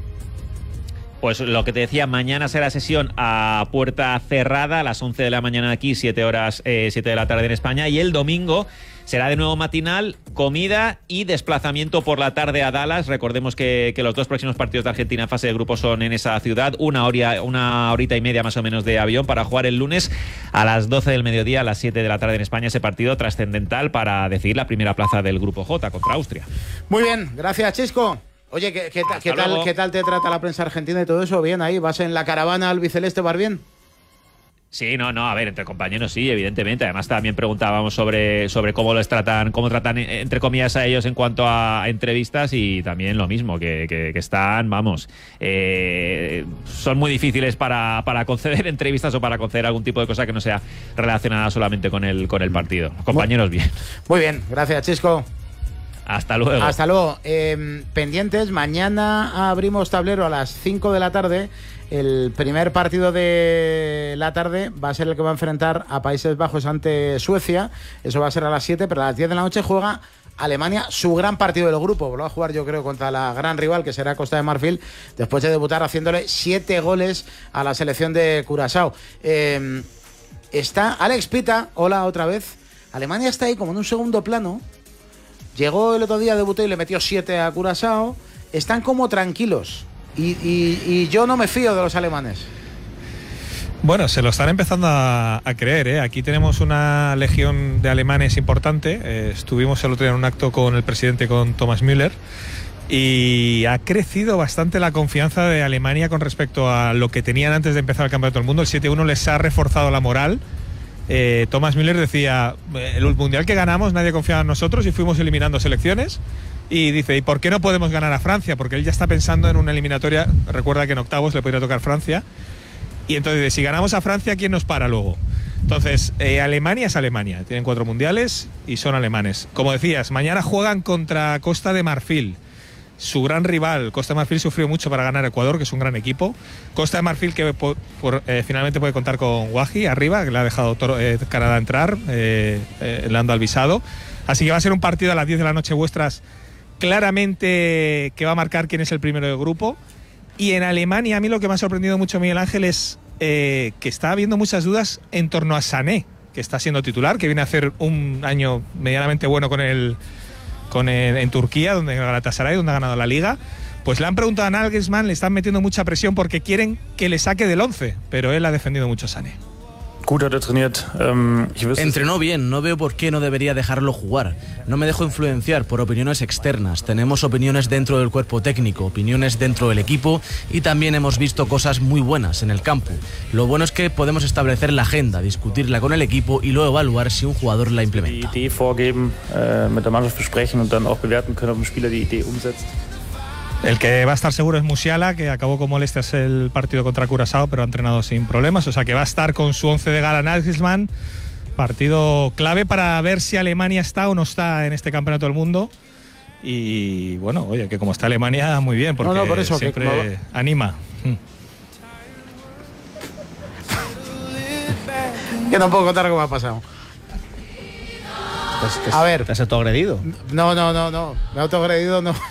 Pues lo que te decía, mañana será sesión a puerta cerrada a las once de la mañana aquí, siete horas, eh, siete de la tarde en España, y el domingo será de nuevo matinal, comida y desplazamiento por la tarde a Dallas. Recordemos que, que los dos próximos partidos de Argentina en fase de grupo son en esa ciudad, una, hora, una horita y media más o menos de avión para jugar el lunes a las doce del mediodía, a las siete de la tarde en España, ese partido trascendental para decidir la primera plaza del grupo J contra Austria. Muy bien, gracias, Chisco. Oye, ¿qué, qué, qué, tal, ¿qué tal te trata la prensa argentina y todo eso? ¿Bien ahí? ¿Vas en la caravana albiceleste, vas bien? Sí, no, no, a ver, entre compañeros sí, evidentemente. Además también preguntábamos sobre, sobre cómo les tratan, cómo tratan, entre comillas, a ellos en cuanto a entrevistas, y también lo mismo, que, que, que están, vamos, eh, son muy difíciles para, para conceder entrevistas o para conceder algún tipo de cosa que no sea relacionada solamente con el, con el partido. Compañeros, muy, bien. Muy bien, gracias, Chisco. Hasta luego. Hasta luego. Eh, pendientes, mañana abrimos tablero a las cinco de la tarde. El primer partido de la tarde va a ser el que va a enfrentar a Países Bajos ante Suecia. Eso va a ser a las siete, pero a las diez de la noche juega Alemania, su gran partido del grupo. Lo va a jugar, yo creo, contra la gran rival, que será Costa de Marfil, después de debutar haciéndole siete goles a la selección de Curazao. Eh, está Alex Pita, hola otra vez. Alemania está ahí como en un segundo plano. Llegó el otro día, debutó y le metió siete a Curazao. Están como tranquilos. Y, y, y yo no me fío de los alemanes. Bueno, se lo están empezando a, a creer, ¿eh? Aquí tenemos una legión de alemanes importante. Eh, estuvimos el otro día en un acto con el presidente, con Thomas Müller, y ha crecido bastante la confianza de Alemania con respecto a lo que tenían antes de empezar el Campeonato del Mundo. El siete uno les ha reforzado la moral. Eh, Thomas Müller decía, el Mundial que ganamos nadie confiaba en nosotros y fuimos eliminando selecciones, y dice, ¿y por qué no podemos ganar a Francia? Porque él ya está pensando en una eliminatoria, recuerda que en octavos le podría tocar Francia, y entonces dice, si ganamos a Francia, ¿quién nos para luego? Entonces, eh, Alemania es Alemania, tienen cuatro mundiales y son alemanes. Como decías, mañana juegan contra Costa de Marfil, su gran rival. Costa de Marfil sufrió mucho para ganar Ecuador, que es un gran equipo. Costa de Marfil que por, por, eh, finalmente puede contar con Wahi arriba, que le ha dejado toro, eh, Canadá entrar, eh, eh, le han dado el visado. Así que va a ser un partido a las diez de la noche vuestras, claramente, que va a marcar quién es el primero del grupo. Y en Alemania, a mí lo que me ha sorprendido mucho, Miguel Ángel, es eh, que está habiendo muchas dudas en torno a Sané, que está siendo titular, que viene a hacer un año medianamente bueno con el... Con el, en Turquía, donde Galatasaray, donde ha ganado la Liga. Pues le han preguntado a Nagelsmann, le están metiendo mucha presión porque quieren que le saque del once, pero él ha defendido mucho a Sané. Entrenó bien, no veo por qué no debería dejarlo jugar. No me dejo influenciar por opiniones externas. Tenemos opiniones dentro del cuerpo técnico, opiniones dentro del equipo, y también hemos visto cosas muy buenas en el campo. Lo bueno es que podemos establecer la agenda, discutirla con el equipo y luego evaluar si un jugador la implementa. El que va a estar seguro es Musiala, que acabó con molestias el partido contra Curazao, pero ha entrenado sin problemas, o sea que va a estar con su once de gala Nagelsmann partido clave para ver si Alemania está o no está en este campeonato del mundo. Y bueno, oye, que como está Alemania, muy bien, porque no, no, por eso, siempre que como... anima. Que no puedo contar cómo ha pasado. Pues, a ver. ¿Te has autoagredido? No, no, no, no. Me he autoagredido, no.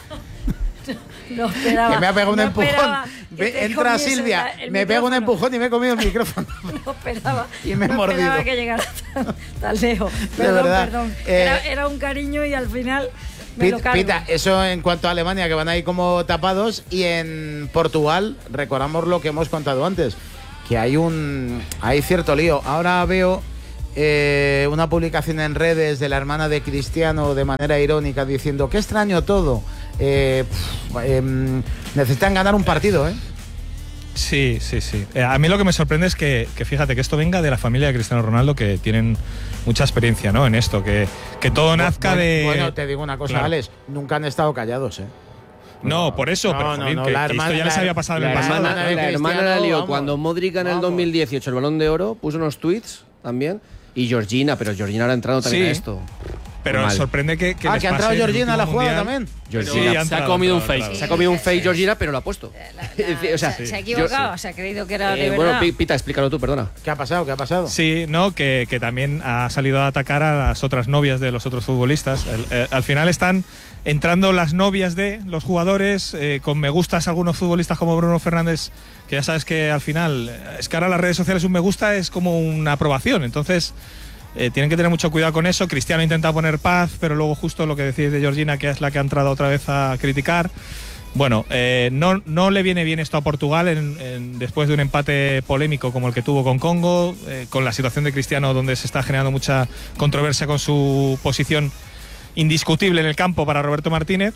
No esperaba. Que me ha pegado no un empujón. Entra Silvia, el, el me pega un empujón y me he comido el micrófono. No esperaba. Y me he no mordido. esperaba que llegara tan, tan lejos. Perdón, de verdad. perdón. Eh, era, era un cariño y al final me Pita, lo cargo. Pita, eso en cuanto a Alemania, que van ahí como tapados. Y en Portugal, recordamos lo que hemos contado antes, que hay un hay cierto lío. Ahora veo eh, una publicación en redes de la hermana de Cristiano de manera irónica diciendo: qué extraño todo. Eh, pff, eh, necesitan ganar un partido, ¿eh? Sí, sí, sí. Eh, a mí lo que me sorprende es que, que, fíjate, que esto venga de la familia de Cristiano Ronaldo, que tienen mucha experiencia, ¿no? En esto, que, que todo nazca bueno, de... Bueno, te digo una cosa, claro. Alex, nunca han estado callados, ¿eh? No, por eso, no, pero no, Jovín, no, que, la que hermana, esto ya les había pasado en el la pasado. Hermana, de la hermana la lió cuando Modric en el dos mil dieciocho el Balón de Oro, puso unos tweets también, y Georgina, pero Georgina ahora ha entrado también sí, a esto. Pero me sorprende que, que Ah, les que ha entrado pase Georgina a la jugada mundial. también. Georgina Sí, ha se entrado, ha comido un entrado, fake, entrado. se ha comido un fake Georgina, pero lo ha puesto. La, la, o sea, se, se ha equivocado, yo, se ha creído que era eh, de bueno, verdad. Pita, explícalo tú, perdona. ¿Qué ha pasado? ¿Qué ha pasado? Sí, no, que, que también ha salido a atacar a las otras novias de los otros futbolistas. El, eh, al final están entrando las novias de los jugadores, eh, con me gustas algunos futbolistas como Bruno Fernández, que ya sabes que al final, es que ahora las redes sociales un me gusta es como una aprobación, entonces eh, tienen que tener mucho cuidado con eso. Cristiano intenta poner paz, pero luego justo lo que decís de Georgina, que es la que ha entrado otra vez a criticar. Bueno, eh, no, no le viene bien esto a Portugal en, en, después de un empate polémico como el que tuvo con Congo, eh, con la situación de Cristiano, donde se está generando mucha controversia con su posición indiscutible en el campo para Roberto Martínez.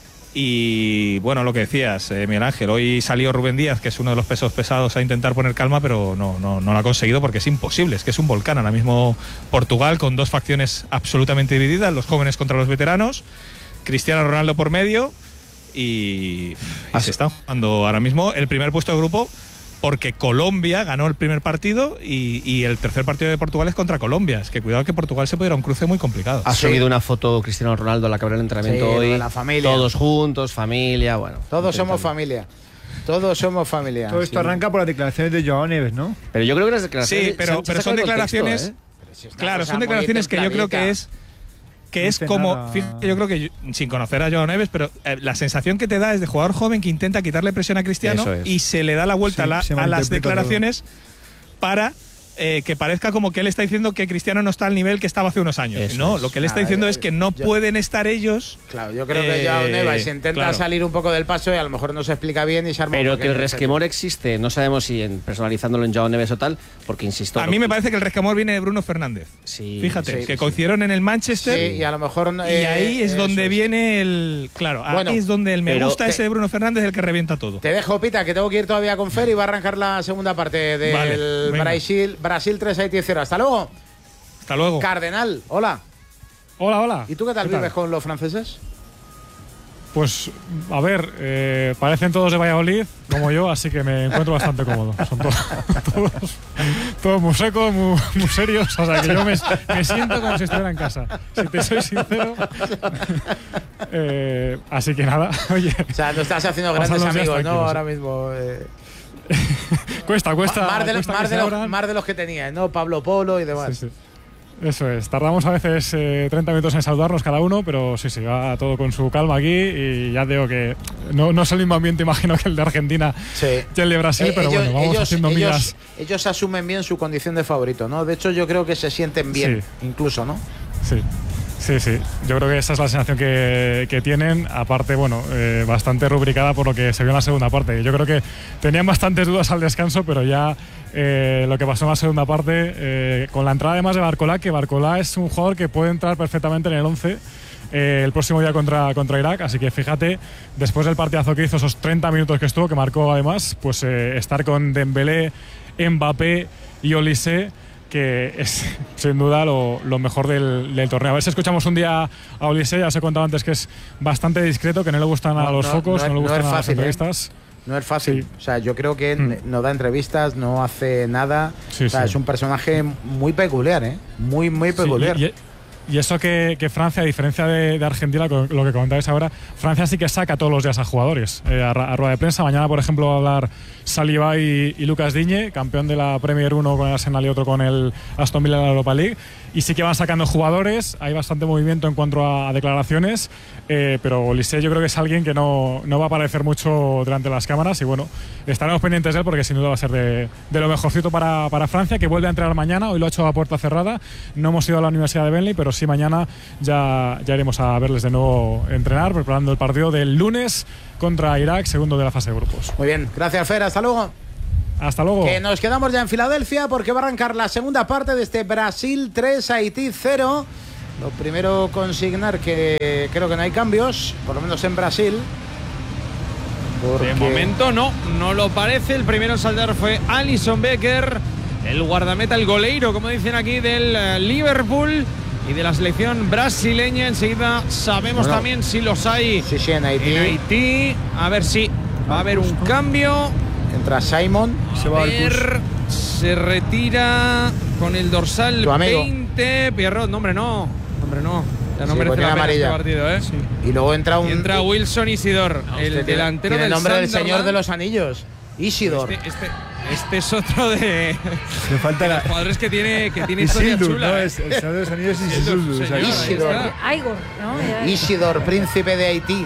Y bueno, lo que decías, eh, Miguel Ángel, hoy salió Rubén Díaz, que es uno de los pesos pesados, a intentar poner calma, pero no, no, no lo ha conseguido, porque es imposible, es que es un volcán ahora mismo Portugal, con dos facciones absolutamente divididas, los jóvenes contra los veteranos, Cristiano Ronaldo por medio, y, y se está jugando ahora mismo el primer puesto de grupo, porque Colombia ganó el primer partido y, y el tercer partido de Portugal es contra Colombia. Es que cuidado que Portugal se puede ir a un cruce muy complicado. Ha Sí. subido una foto Cristiano Ronaldo a la que abrió el entrenamiento Sí, hoy. de la familia. Todos juntos, familia, bueno. Todos intentando. somos familia. Todos somos familia. Todo esto Sí. arranca por las declaraciones de Joao Neves, ¿no? Pero yo creo que las declaraciones... Sí, pero, se- se pero sacan son del declaraciones... contexto, ¿eh? Pero si es una Claro, cosa son muy declaraciones que yo creo que templadita. es que No es dice como, nada. fíjate, yo creo que yo- sin conocer a Joao Neves, pero eh, la sensación que te da es de jugador joven que intenta quitarle presión a Cristiano Eso es. y se le da la vuelta Sí, a, la- se a las malinterpreta declaraciones para eh, que parezca como que él está diciendo que Cristiano no está al nivel que estaba hace unos años. Eso No, es. lo que él está Claro, diciendo yo- es que no yo- pueden estar ellos. Claro, yo creo Eh, que Joao Neves intenta claro. salir un poco del paso y a lo mejor no se explica bien y se arma un Pero que el pequeño resquemor existe, no sabemos si en, personalizándolo en Joao Neves o tal, porque insisto... A mí me parece que el resquemor viene de Bruno Fernández. Sí, Fíjate, sí, que sí. coincidieron en el Manchester. Sí, y a lo mejor no- Y eh, ahí es eso donde es. viene el. Claro, Bueno, ahí es donde el me pero gusta te- ese de Bruno Fernández, el que revienta todo. Te dejo, Pita, que tengo que ir todavía con Fer y va a arrancar la segunda parte del Vale, venga. Brasil, Brasil tres Haití cero. Hasta luego. Hasta luego. Cardenal, hola. Hola, hola. ¿Y tú qué tal ¿Qué tal? vives con los franceses? Pues, a ver, eh, parecen todos de Valladolid, como yo, así que me encuentro bastante cómodo. Son todos, todos, todos muy secos, muy, muy serios, o sea que yo me, me siento como si estuviera en casa, si te soy sincero. Eh, así que nada, oye, O sea, no estás haciendo Pasan grandes los días amigos, ¿no? tranquilos. Ahora mismo. eh. cuesta, cuesta. más, de, cuesta más que de se los, abran. más de los que tenías, ¿no? Pablo Polo y demás. Sí, sí. Eso es, tardamos a veces eh, treinta minutos en saludarnos cada uno, pero sí, sí, va todo con su calma aquí y ya digo que no, no es el mismo ambiente, imagino, que el de Argentina Sí. y el de Brasil, Eh, pero ellos, bueno, vamos ellos- haciendo ellos- migas. ellos asumen bien su condición de favorito, ¿no? De hecho, yo creo que se sienten bien, Sí. incluso, ¿no? Sí, sí, sí. Yo creo que esa es la sensación que, que tienen. Aparte, bueno, eh, bastante rubricada por lo que se vio en la segunda parte. Yo creo que tenían bastantes dudas al descanso, pero ya eh, lo que pasó en la segunda parte, eh, con la entrada además de Barcolá, que Barcolá es un jugador que puede entrar perfectamente en el once eh, el próximo día contra, contra Irak. Así que fíjate, después del partidazo que hizo, esos treinta minutos que estuvo, que marcó además, pues eh, estar con Dembélé, Mbappé y Olise, que es sin duda lo, lo mejor del, del torneo. A ver si escuchamos un día a Olise. Ya os he contado antes que es bastante discreto, que no le gustan a No, los no, focos, no no, es- le no gustan es a las fácil, ¿eh? entrevistas. No es fácil. Sí. O sea, yo creo que Mm. no da entrevistas, no hace nada. Sí, o sea, sí. es un personaje muy peculiar, ¿eh? Muy, muy peculiar. Sí, y, y- y eso que, que Francia, a diferencia de, de Argentina, con lo que comentáis ahora, Francia sí que saca todos los días a jugadores eh, a, ra- a rueda de prensa. Mañana, por ejemplo, va a hablar Saliba y, y Lucas Digne, campeón de la Premier, uno con el Arsenal y otro con el Aston Villa en la Europa League. Y sí que van sacando jugadores, hay bastante movimiento en cuanto a, a declaraciones, eh, pero Olise yo creo que es alguien que no, no va a aparecer mucho delante de las cámaras y bueno, estaremos pendientes de él porque sin duda va a ser de, de lo mejorcito para, para Francia, que vuelve a entrenar mañana. Hoy lo ha hecho a puerta cerrada, no hemos ido a la Universidad de Burnley, pero sí mañana ya, ya iremos a verles de nuevo entrenar, preparando el partido del lunes contra Irak, segundo de la fase de grupos. Muy bien, gracias Fer, hasta luego. Hasta luego. Que nos quedamos ya en Filadelfia porque va a arrancar la segunda parte de este Brasil tres, Haití cero. Lo primero consignar que creo que no hay cambios, por lo menos en Brasil. Porque... De momento no, no lo parece. El primero en saltar fue Alisson Becker, el guardameta, el goleiro, como dicen aquí, del eh, Liverpool y de la selección brasileña. Enseguida sabemos Bueno, también si los hay Sí, sí, en Haití. en Haití. A ver si va a haber un cambio. Entra Simon. Se va A al ver, se retira con el dorsal Tu amigo. veinte. Pierrot, no, hombre, no. Hombre, no. Ya no Sí, merece ponía la pena este amarilla. partido, ¿eh? Y luego entra un. Y entra Wilson Isidor, el Este tiene- delantero tiene el del nombre del Sunderland. Señor de los Anillos. Isidor. Este, este, este es otro de Le falta la. los jugadores que tiene, que tiene historia Isildur, chula. ¿no? ¿eh? Es el Señor de los Anillos y Isildur, Isildur. o sea, señor, que- Isildur. ahí está. Aigor, ¿no? Ya- Isidor, príncipe de Haití.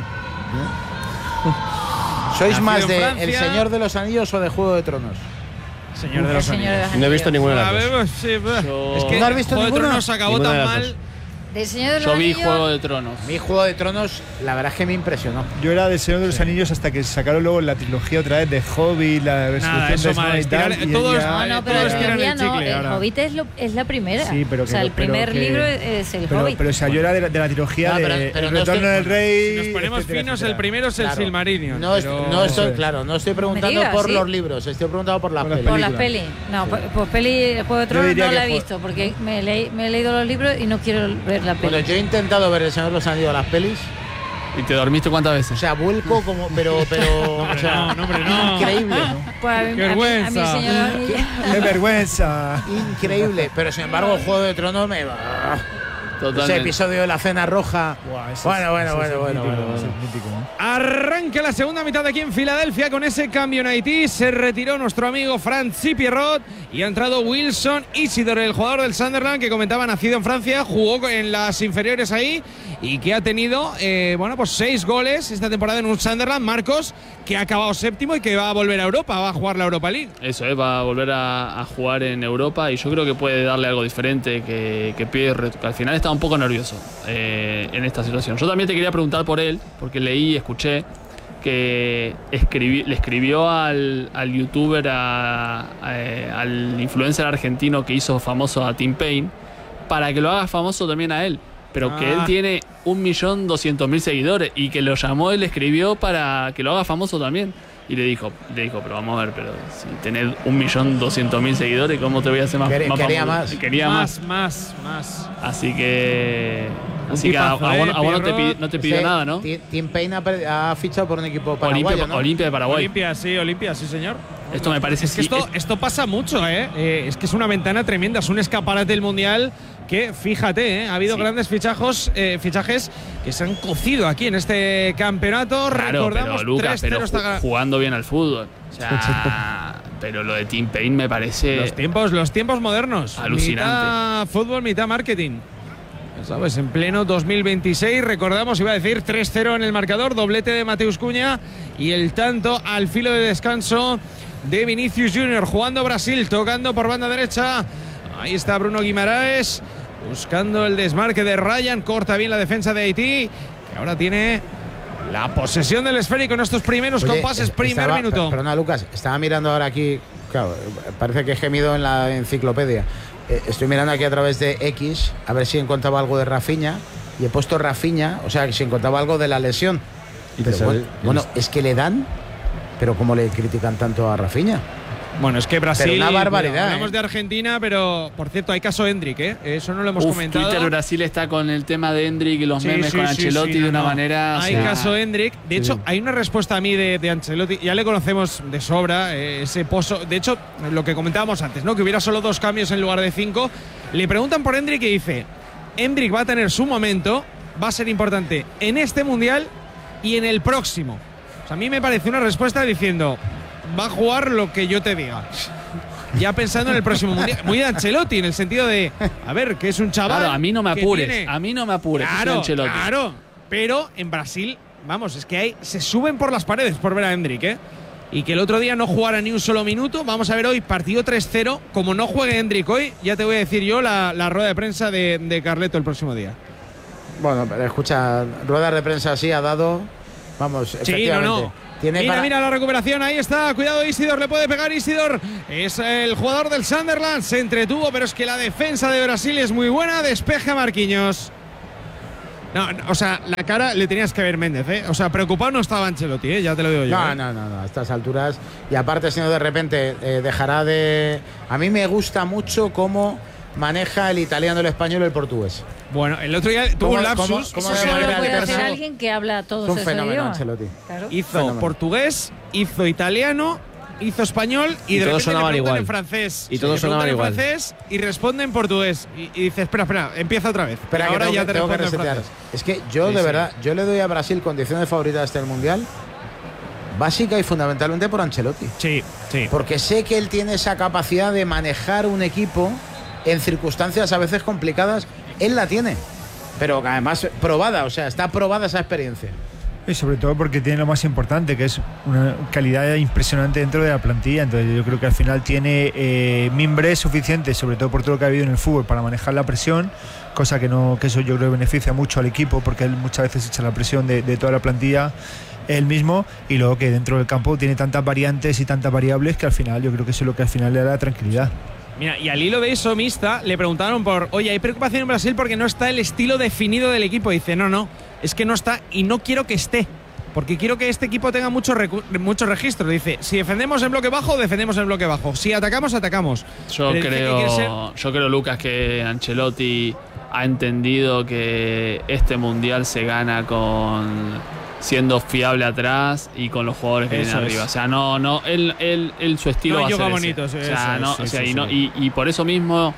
¿Sois Nacido más en de Francia. El Señor de los Anillos o de Juego de Tronos? Señor de El los Señor de Anillos. los No he visto Anillos. ninguna de A las ver, dos. pues, sí, bah. Yo- es que ¿No has visto Juego de ninguna? Tronos acabó Ninguna tan de las mal. dos. Del Señor de los Yo vi Anillos. Juego de Tronos. Mi Juego de Tronos, la verdad es que me impresionó. Yo era del Señor de los Anillos hasta que sacaron luego la trilogía otra vez de Hobbit, la resurrección eso de Snow mal, y tal. estirar- y todos- ya- No, no, pero Todos la tiran el trilogía no. chicle El ahora. Hobbit es, lo- es la primera. Sí, pero o sea, que- el pero primer que- libro es el Pero, Hobbit. pero o sea, yo era de la, de la trilogía No, de pero- pero El no Retorno estoy- del Rey. Si nos ponemos etcétera, finos, etcétera. el primero es el Claro. Silmarillion. No, es- pero- no estoy, Eso es. claro, no estoy preguntando digas, por ¿sí? los libros, estoy preguntando por las Por las pelis. Por las películas. pelis. No, pues, pues peli, Juego de Yo Tronos diría no que la he fue- visto porque me, leí- me he leído los libros y no quiero ver la peli. Bueno, yo he intentado ver El Señor de los Anillos, las pelis. ¿Y te dormiste cuántas O veces? sea, vuelco como. Pero. pero o sea, no, no, hombre, no. Increíble, ¿no? Pues a mí, Qué a mí- a mí el vergüenza. Señor de los Anillos- ¡Qué vergüenza! Increíble. Pero sin embargo, el Juego de Tronos me va. Ese Totalmente. episodio de la cena roja. Buah, ese Bueno, es- bueno, ese bueno, es bueno, mítico, bueno, ese es bueno. mítico, ¿no? Arranca la segunda mitad de aquí en Filadelfia con ese cambio en Haití. Se retiró nuestro amigo Francis Pierrot y ha entrado Wilson Isidor, el jugador del Sunderland que comentaba, nacido en Francia, jugó en las inferiores ahí y que ha tenido, eh, bueno, pues seis goles esta temporada en un Sunderland, Marcos, que ha acabado séptimo y que va a volver a Europa, va a jugar la Europa League. Eso es, va a volver a, a jugar en Europa y yo creo que puede darle algo diferente que, que Pierre, que al final está un poco nervioso eh, en esta situación. Yo también te quería preguntar por él, porque leí y escuché que escribí, le escribió al, al youtuber, a, a- al influencer argentino que hizo famoso a Tim Payne, para que lo haga famoso también a él. Pero que él Ah. tiene un millón doscientos mil seguidores y que lo llamó y le escribió para que lo haga famoso también. Y le dijo, le dijo, pero vamos a ver, pero si tenés un millón doscientos mil seguidores, ¿cómo te voy a hacer más, Quería- más quería famoso? más. Quería más. Más, más, más. Así que. Un Así que a, tipazo, a vos, eh, a vos no, te Pierrot. pidi- no te pidió Ese nada, ¿no? Ti- Tim Payne ha, per- ha fichado por un equipo paraguayo, Olimpia, ¿no? Olimpia de Paraguay. Olimpia, sí, Olimpia, sí, señor. Esto me parece Es que sí, esto, es- esto pasa mucho, ¿eh? Eh, Es que es una ventana tremenda, es un escaparate del Mundial que, fíjate, ¿eh? Ha habido Sí. grandes fichajos, eh, fichajes que se han cocido aquí en este campeonato. Claro, Recordamos pero Lucas, tres cero pero esta- ju- jugando bien al fútbol. O sea, pero lo de Tim Payne me parece Los tiempos, los tiempos modernos. Alucinante. Mitad fútbol, mitad marketing. Ya sabes, en pleno dos mil veintiséis, recordamos, iba a decir tres cero en el marcador, doblete de Mateus Cunha y el tanto al filo de descanso de Vinicius Junior, jugando Brasil, tocando por banda derecha. Ahí está Bruno Guimaraes, buscando el desmarque de Ryan, corta bien la defensa de Haití, que ahora tiene la posesión del esférico en estos primeros Oye, compases, es- primer estaba- minuto. per- Perdona, Lucas, estaba mirando ahora aquí. Claro, parece que he gemido en la enciclopedia. Eh, estoy mirando aquí a través de X a ver si encontraba algo de Rafinha y he puesto Rafinha, o sea, si encontraba algo de la lesión. Y te Pero sale- bueno, bueno, es que le dan, pero ¿cómo le critican tanto a Rafinha? Bueno, es que Brasil. Pero una barbaridad. Bueno, hablamos ¿eh? de Argentina, pero por cierto, hay caso Endrick, ¿eh? Eso no lo hemos Uf, comentado. Twitter Brasil está con el tema de Endrick y los Sí, memes sí, con sí, Ancelotti sí, de no, una no. manera. Hay o sea, caso Endrick. De hecho, Sí. hay una respuesta a mí de, de Ancelotti. Ya le conocemos de sobra, eh, ese pozo. De hecho, lo que comentábamos antes, ¿no? Que hubiera solo dos cambios en lugar de cinco. Le preguntan por Endrick y dice: Endrick va a tener su momento, va a ser importante en este mundial y en el próximo. O sea, a mí me parece una respuesta diciendo: va a jugar lo que yo te diga. Ya pensando en el próximo mundial. Muy de Ancelotti, en el sentido de, a ver, que es un chaval. Claro, a mí no me que apures. tiene- A mí no me apures. que soy Claro, Ancelotti. claro. Pero en Brasil, vamos, es que hay, se suben por las paredes por ver a Endrick, ¿eh? Y que el otro día no jugara ni un solo minuto. Vamos a ver hoy, partido tres cero. Como no juegue Endrick hoy, ya te voy a decir yo la, la rueda de prensa de, de Carleto el próximo día. Bueno, pero escucha, ruedas de prensa así ha dado. Vamos, Sí, no, efectivamente. no. Tiene Mira, para- mira la recuperación, ahí está, cuidado Isidor, le puede pegar Isidor, es el jugador del Sunderland, se entretuvo, pero es que la defensa de Brasil es muy buena, despeja Marquinhos. No, no, o sea, la cara le tenías que ver Méndez, ¿eh? O sea, preocupado no estaba Ancelotti, ¿eh? Ya te lo digo yo. No, ¿eh? no, no, no, a estas alturas. Y aparte, si no, de repente eh, dejará de. A mí me gusta mucho cómo maneja el italiano, el español y el portugués. Bueno, el otro día tuvo ¿Cómo- un lapsus. cómo- cómo Eso de solo manera lo puede hacer alterna? alguien que habla Es todos un esos fenómeno, idiomas. Ancelotti. Claro. Hizo Fenómeno. portugués, hizo italiano, hizo español y, Y de todos repente le sonaban preguntan igual. en francés. Y todos Le preguntan sonaban en igual. francés y responde en portugués. Y, y dice, espera, espera, empieza otra vez. Espera, Y que ahora tengo ya que- te tengo que responde en resetear. francés. Es que yo, Sí, de sí. verdad, yo le doy a Brasil condición de favorita hasta el Mundial, básica y fundamentalmente por Ancelotti. Sí, sí. Porque sé que él tiene esa capacidad de manejar un equipo en circunstancias a veces complicadas. Él la tiene, pero además probada, o sea, está probada esa experiencia. Y sobre todo porque tiene lo más importante, que es una calidad impresionante dentro de la plantilla. Entonces yo creo que al final tiene eh, mimbres suficientes, sobre todo por todo lo que ha habido en el fútbol, para manejar la presión, cosa que no que eso yo creo que beneficia mucho al equipo, porque él muchas veces echa la presión de, de toda la plantilla él mismo, y luego que dentro del campo tiene tantas variantes y tantas variables que al final yo creo que eso es lo que al final le da tranquilidad. Mira, y al hilo de eso, Mista, le preguntaron por, oye, hay preocupación en Brasil porque no está el estilo definido del equipo. Y dice, no, no, es que no está y no quiero que esté, porque quiero que este equipo tenga mucho, recu- mucho registro. Dice, si defendemos en bloque bajo, defendemos en bloque bajo. Si atacamos, atacamos. Yo Pero dice que quiere ser- creo, yo creo, Lucas, que Ancelotti ha entendido que este mundial se gana con siendo fiable atrás y con los jugadores que Eso vienen es. arriba. O sea, no, no, él, él, él su estilo No, va a yoga ser bonito, ese. sí, O sea, eso no, es, o sea, sí, y, sí, no- sí. y, y por eso mismo.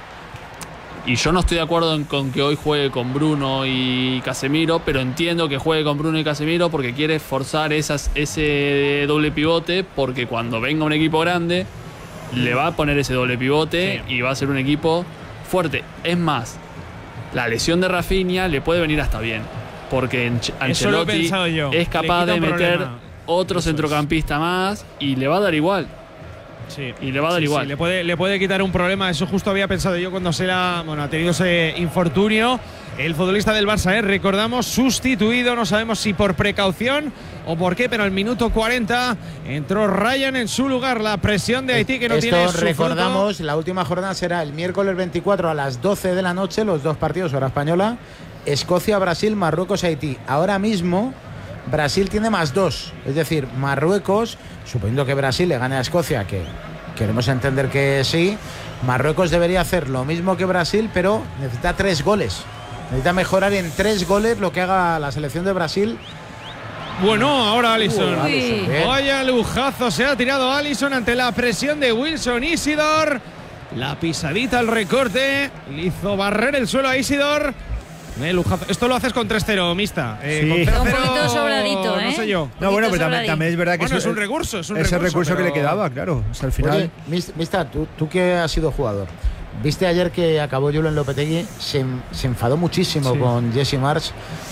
Y yo no estoy de acuerdo en, con que hoy juegue con Bruno y Casemiro, pero entiendo que juegue con Bruno y Casemiro porque quiere forzar esas, ese doble pivote, porque cuando venga un equipo grande le va a poner ese doble pivote Sí. y va a ser un equipo fuerte. Es más, la lesión de Rafinha le puede venir hasta bien, porque Anch- Eso lo he Ancelotti pensado yo. es Le capaz quita de un meter problema. otro Eso es. centrocampista más y le va a dar igual. Sí. Y le va a dar Sí, igual. sí, le, puede, le puede quitar un problema. Eso justo había pensado yo cuando se la, bueno, ha tenido ese infortunio. El futbolista del Barça, ¿eh? Recordamos, sustituido, no sabemos si por precaución o por qué, pero al minuto cuarenta entró Ryan en su lugar. La presión de Haití que no Esto tiene su recordamos, la última jornada será el miércoles veinticuatro a las doce de la noche, los dos partidos, hora española, Escocia, Brasil, Marruecos, Haití. Ahora mismo Brasil tiene más dos, es decir, Marruecos, suponiendo que Brasil le gane a Escocia, que queremos entender que sí, Marruecos debería hacer lo mismo que Brasil, pero necesita tres goles. Necesita mejorar en tres goles lo que haga la selección de Brasil. Bueno, ahora Alisson. Uh, Alisson, bien. Vaya lujazo se ha tirado Alisson ante la presión de Wilson Isidor. La pisadita al recorte. Le hizo barrer el suelo a Isidor. Eh, lujazo. Esto lo haces con tres cero, Mista. Eh, Sí. con tres cero, Un poquito sobradito, ¿eh? No sé yo. No, bueno, pero también, sobradito. también es verdad que Bueno, eso- es un recurso, es un ese recurso, recurso que pero- le quedaba, claro. O sea, al final. Oye, Mis- Mista, tú, tú que has sido jugador, viste ayer que acabó Julen Lopetegui, se, se enfadó muchísimo Sí. con Jesse Marsch,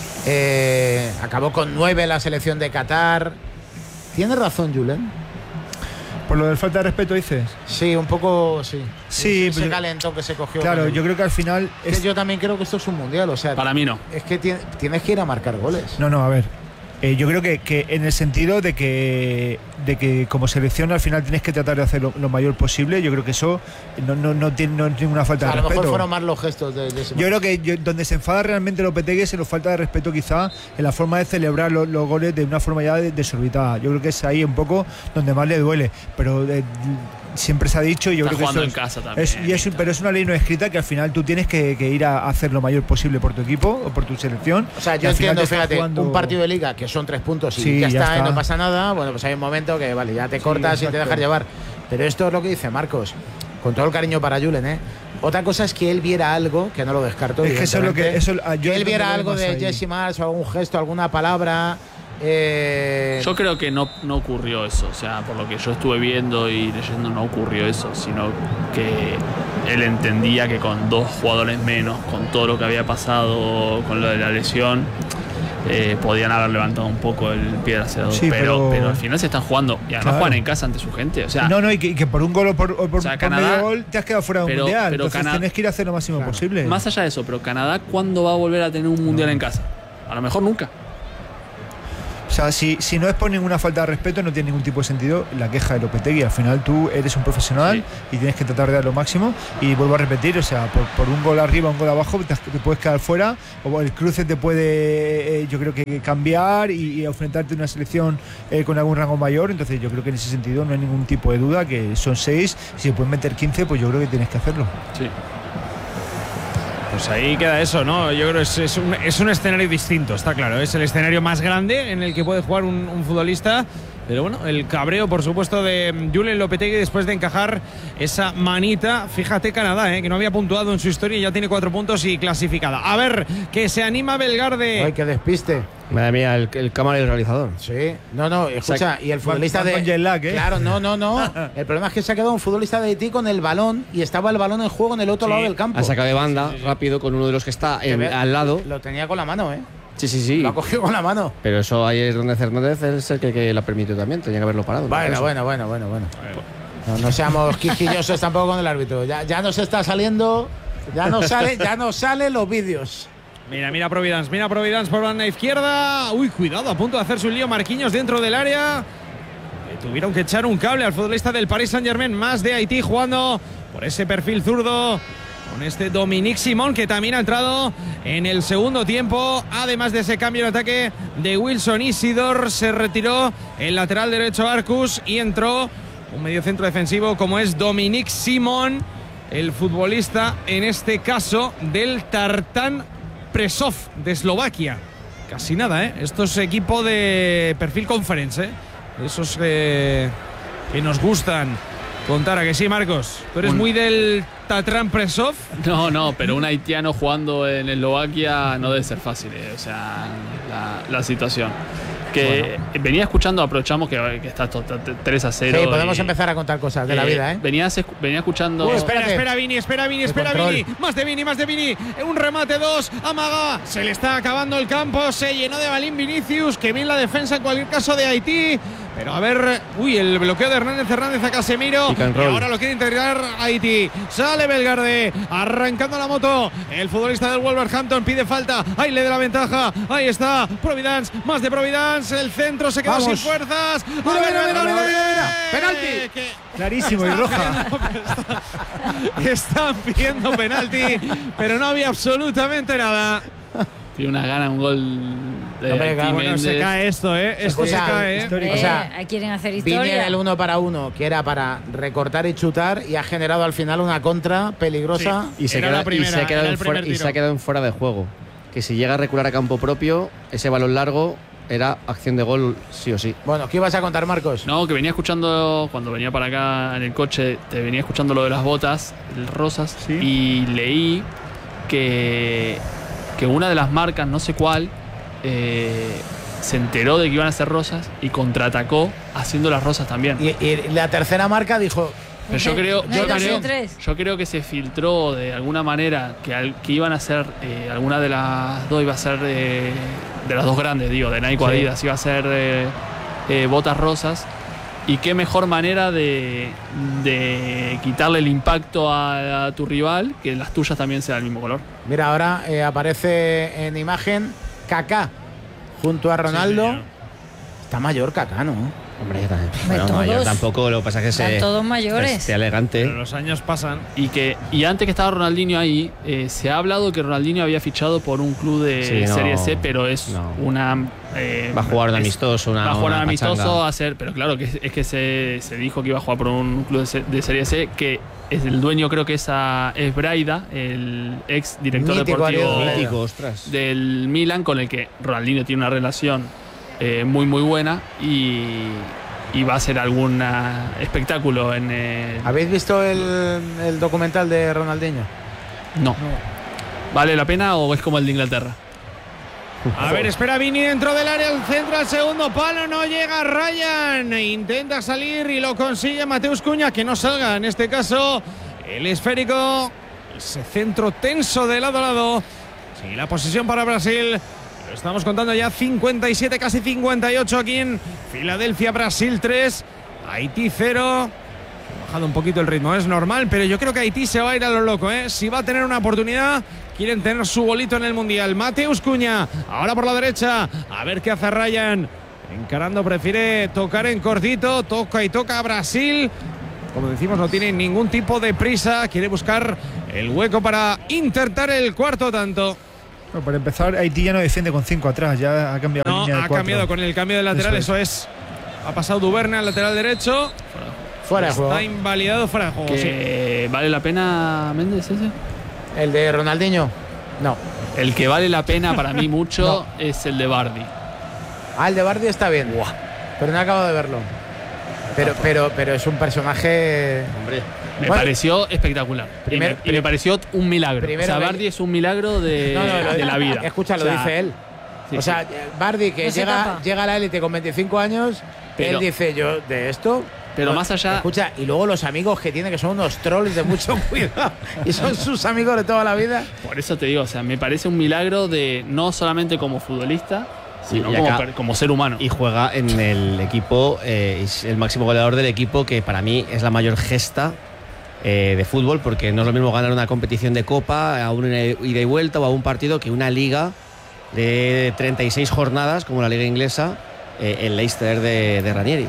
eh, acabó con nueve en la selección de Qatar. ¿Tiene razón Julen? Por lo del falta de respeto, dices. Sí, un poco, sí. Sí, ese pues- calentón que se cogió. Claro, con él. yo creo que al final. Es que Es, yo también creo que esto es un mundial, o sea, Para mí no. es que tiene- tienes que ir a marcar goles. no, no, a ver. Eh, yo creo que, que en el sentido de que, de que como selección al final tienes que tratar de hacer lo, lo mayor posible. Yo creo que eso no, no, no tiene, no tiene una falta A de lo mejor respeto. fueron más los gestos de, de ese Yo creo que yo- donde se enfada realmente Lopetegui es en la falta de respeto, quizá en la forma de celebrar lo- los goles de una forma ya de- desorbitada. Yo creo que es ahí un poco donde más le duele. Pero eh, siempre se ha dicho, y yo Está creo que jugando esto en es, casa también, es, y es, pero es una ley no escrita que al final tú tienes que, que ir a hacer lo mayor posible por tu equipo o por tu selección. O sea, yo entiendo, fíjate, jugando... un partido de liga que son tres puntos y sí, ya, ya está, está, no pasa nada. Bueno, pues hay un momento que vale, ya te cortas sí, y te dejas llevar. Pero esto es lo que dice Marcos, con todo el cariño para Julen, ¿eh? Otra cosa es que él viera algo, que no lo descarto. Es que eso es lo que. Eso, yo que él viera algo de ahí. Jesse Marsh, o algún gesto, alguna palabra. Eh... Yo creo que no, no ocurrió eso, o sea, por lo que yo estuve viendo y leyendo no ocurrió eso, sino que él entendía que con dos jugadores menos, con todo lo que había pasado con lo de la lesión, eh, podían haber levantado un poco el pie del acelerador, sí, pero, pero... pero al final se están jugando y además claro. juegan en casa ante su gente, o sea, no, no, y que, y que por un gol o por, o por, o sea, por Canadá, medio gol te has quedado fuera de un pero, mundial, pero entonces Canadá, tienes que ir a hacer lo máximo claro. posible. Más allá de eso, pero Canadá, ¿cuándo va a volver a tener un mundial no. en casa? A lo mejor nunca. O sea, si, si no es por ninguna falta de respeto, no tiene ningún tipo de sentido la queja de Lopetegui. Al final tú eres un profesional sí. y tienes que tratar de dar lo máximo. Y vuelvo a repetir, o sea, por, por un gol arriba, un gol abajo, te, te puedes quedar fuera. O el cruce te puede, eh, yo creo que cambiar y, y enfrentarte a una selección eh, con algún rango mayor. Entonces yo creo que en ese sentido no hay ningún tipo de duda, que son seis. Si se pueden meter quince, pues yo creo que tienes que hacerlo. Sí. Pues ahí queda eso, ¿no? Yo creo que es, es, un, es un escenario distinto, está claro. Es el escenario más grande en el que puede jugar un, un futbolista. Pero bueno, el cabreo, por supuesto, de Julen Lopetegui después de encajar esa manita. Fíjate Canadá, ¿eh? que no había puntuado en su historia y ya tiene cuatro puntos y clasificada. A ver, que se anima Belgarde. Ay, que despiste. Madre mía, el, el cámara y el realizador. Sí, no, no, escucha, o sea, y el futbolista de. Con lag, ¿eh? Claro, no, no, no. El problema es que se ha quedado un futbolista de Haití con el balón y estaba el balón en juego en el otro sí. lado del campo. Ha sacado de banda sí, sí, sí. rápido con uno de los que está en, al lado. Lo tenía con la mano, ¿eh? Sí, sí, sí. Lo ha cogido con la mano. Pero eso ahí es donde Hernández es el que, que la permitió también. Tenía que haberlo parado. Bueno, bueno, bueno, bueno, bueno. No, no seamos quisquillosos tampoco con el árbitro. Ya, ya nos está saliendo. Ya nos sale, ya nos salen los vídeos. Mira, mira Providence, mira Providence por banda izquierda. Uy, cuidado, a punto de hacerse un lío Marquinhos dentro del área. Le tuvieron que echar un cable al futbolista del Paris Saint-Germain, más de Haití jugando por ese perfil zurdo. Con este Dominique Simón, que también ha entrado en el segundo tiempo. Además de ese cambio de ataque de Wilson Isidor, se retiró el lateral derecho Arcus y entró un mediocentro defensivo como es Dominique Simón, el futbolista en este caso del Tartan Presov de Eslovaquia. Casi nada, ¿eh? Esto es equipo de perfil conference, ¿eh? Esos eh, que nos gustan contar, ¿a que sí, Marcos? ¿Tú eres un... muy del Tatran Presov? No, no, pero un haitiano jugando en Eslovaquia no debe ser fácil, eh. O sea, la, la situación. Que bueno. venía escuchando, aprovechamos que, que está tres a cero. Sí, podemos y, empezar a contar cosas de eh, la vida, ¿eh? Venía, venía escuchando. Uh, espera, espera, Vini, espera, Vini, espera, Vini. Más de Vini, más de Vini. Un remate, dos. Amaga. Se le está acabando el campo. Se llenó de balín Vinicius. Que bien la defensa en cualquier caso de Haití. Pero a ver, uy, el bloqueo de Hernández Hernández a Casemiro. Y ahora lo quiere integrar Haití. Sale Belgarde, arrancando la moto. El futbolista del Wolverhampton pide falta. Ahí le da la ventaja. Ahí está Providence, más de Providence. El centro se quedó Vamos. sin fuerzas. Mira, a ver, mira, a ver, mira, a ver, mira, mira, mira. Penalti. Que... Clarísimo y roja. Está... Están pidiendo penalti, pero no había absolutamente nada. Tiene una gana, un gol de Hombre, bueno, se cae esto, ¿eh? Esto o sea, se cae, ¿eh? O sea, quieren hacer historia. Vine el uno para uno, que era para recortar y chutar, y ha generado al final una contra peligrosa. Sí, y, se queda, primera, y, se ha quedado en fuera, y se ha quedado en fuera de juego. Que si llega a recular a campo propio, ese balón largo era acción de gol sí o sí. Bueno, ¿qué ibas a contar, Marcos? No, que venía escuchando, cuando venía para acá en el coche, te venía escuchando lo de las botas, el rosas, ¿sí? Y leí que... que una de las marcas, no sé cuál, eh, se enteró de que iban a ser rosas y contraatacó haciendo las rosas también. Y, y la tercera marca dijo... Pero yo creo, no yo, creo, creo, yo creo que se filtró de alguna manera que, al, que iban a ser, eh, alguna de las dos iba a ser de, de las dos grandes, digo, de Nike o Adidas, sí. Iba a ser eh, eh, botas rosas. Y qué mejor manera de, de quitarle el impacto a, a tu rival que las tuyas también sean del mismo color. Mira, ahora eh, aparece en imagen Kaká junto a Ronaldo. Sí, está mayor Kaká, ¿no? Hombre, yo también. Hombre, Bueno, mayor todos. tampoco, lo que pasa es que Están se, todos mayores. esté elegante. Pero los años pasan. Y que y antes que estaba Ronaldinho ahí, eh, se ha hablado que Ronaldinho había fichado por un club de Sí, no, Serie C, pero es no. una... eh, Va a jugar un es- amistoso, una Va a jugar un una amistoso, pachanga. a hacer, pero claro, que es, es que se, se dijo que iba a jugar por un club de, se- de Serie C, que es el dueño, creo que es, a, es Braida, el ex director Mítico deportivo Ariel Braida. Mítico, ostras. del Milan, con el que Ronaldinho tiene una relación eh, muy muy buena y, y va a ser algún espectáculo en el... ¿Habéis visto el, el documental de Ronaldinho? No. ¿Vale la pena o es como el de Inglaterra? A ver, espera Vini dentro del área, el centro al segundo palo, no llega Ryan, intenta salir y lo consigue Mateus Cunha, que no salga, en este caso el esférico, ese centro tenso de lado a lado. Sí, la posesión para Brasil, lo estamos contando ya cincuenta y siete, casi cincuenta y ocho aquí en Filadelfia, Brasil tres, Haití cero. Ha bajado un poquito el ritmo, es normal, pero yo creo que Haití se va a ir a lo loco, ¿eh? Si va a tener una oportunidad, quieren tener su bolito en el Mundial. Mateus Cunha, ahora por la derecha, a ver qué hace Ryan. Encarando, prefiere tocar en cortito, toca y toca a Brasil. Como decimos, no tiene ningún tipo de prisa, quiere buscar el hueco para intentar el cuarto tanto. Bueno, para empezar, Haití ya no defiende con cinco atrás, ya ha cambiado la No, línea de ha cuatro. cambiado con el cambio de lateral, Eso eso es. Ha pasado Duverne al lateral derecho. Fuera de Está juego. invalidado, fuera de juego. sí. ¿Que ¿Vale la pena, Méndez, ese? ¿El de Ronaldinho? No. El que vale la pena para mí mucho es el de Bardi. Ah, el de Bardi está bien. Pero no acabo de verlo. Pero, pero, pero es un personaje. Hombre. Me Bueno, pareció espectacular. primer- y, me, y me pareció un milagro. primero o sea, que- Bardi es un milagro de, No, no, lo- de la vida. Escucha, lo O sea, dice él. sí, o sea, sí. Bardi, que No se llega, tapa. llega a la élite con veinticinco años, Pero- él dice: Yo, de esto. Pero no- más allá- Escucha, y luego los amigos que tiene, que son unos trolls de mucho cuidado. Y son sus amigos de toda la vida. Por eso te digo, o sea, me parece un milagro de no solamente como futbolista, sino Y como, acá- per- como ser humano. Y juega en el equipo, eh, es el máximo goleador del equipo, que para mí es la mayor gesta eh, de fútbol, porque no es lo mismo ganar una competición de copa a una ida y vuelta o a un partido que una liga de treinta y seis jornadas, como la liga inglesa, eh, el Leicester de, de Ranieri.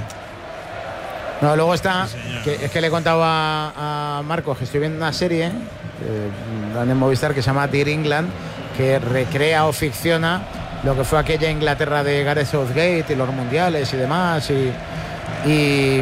No, luego está, que, es que le he contado a, a Marcos que estoy viendo una serie eh, dan en Movistar que se llama Dear England, que recrea o ficciona lo que fue aquella Inglaterra de Gareth Southgate y los mundiales y demás. Y, y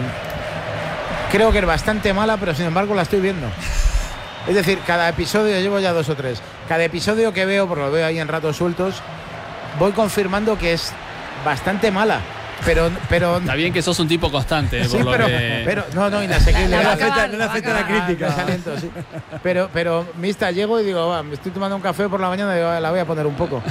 creo que es bastante mala, pero sin embargo la estoy viendo. Es decir, cada episodio, llevo ya dos o tres, cada episodio que veo, porque lo veo ahí en ratos sueltos, voy confirmando que es bastante mala. Pero, pero Está bien que sos un tipo constante, Sí, por lo pero, que... pero no, no, inasequible. La- la va a afecta- acabar, no la va a afecta la acabar. crítica. Talento, sí. Pero, pero, mista, llego y digo, va, me estoy tomando un café por la mañana y digo, "Va, la voy a poner un poco".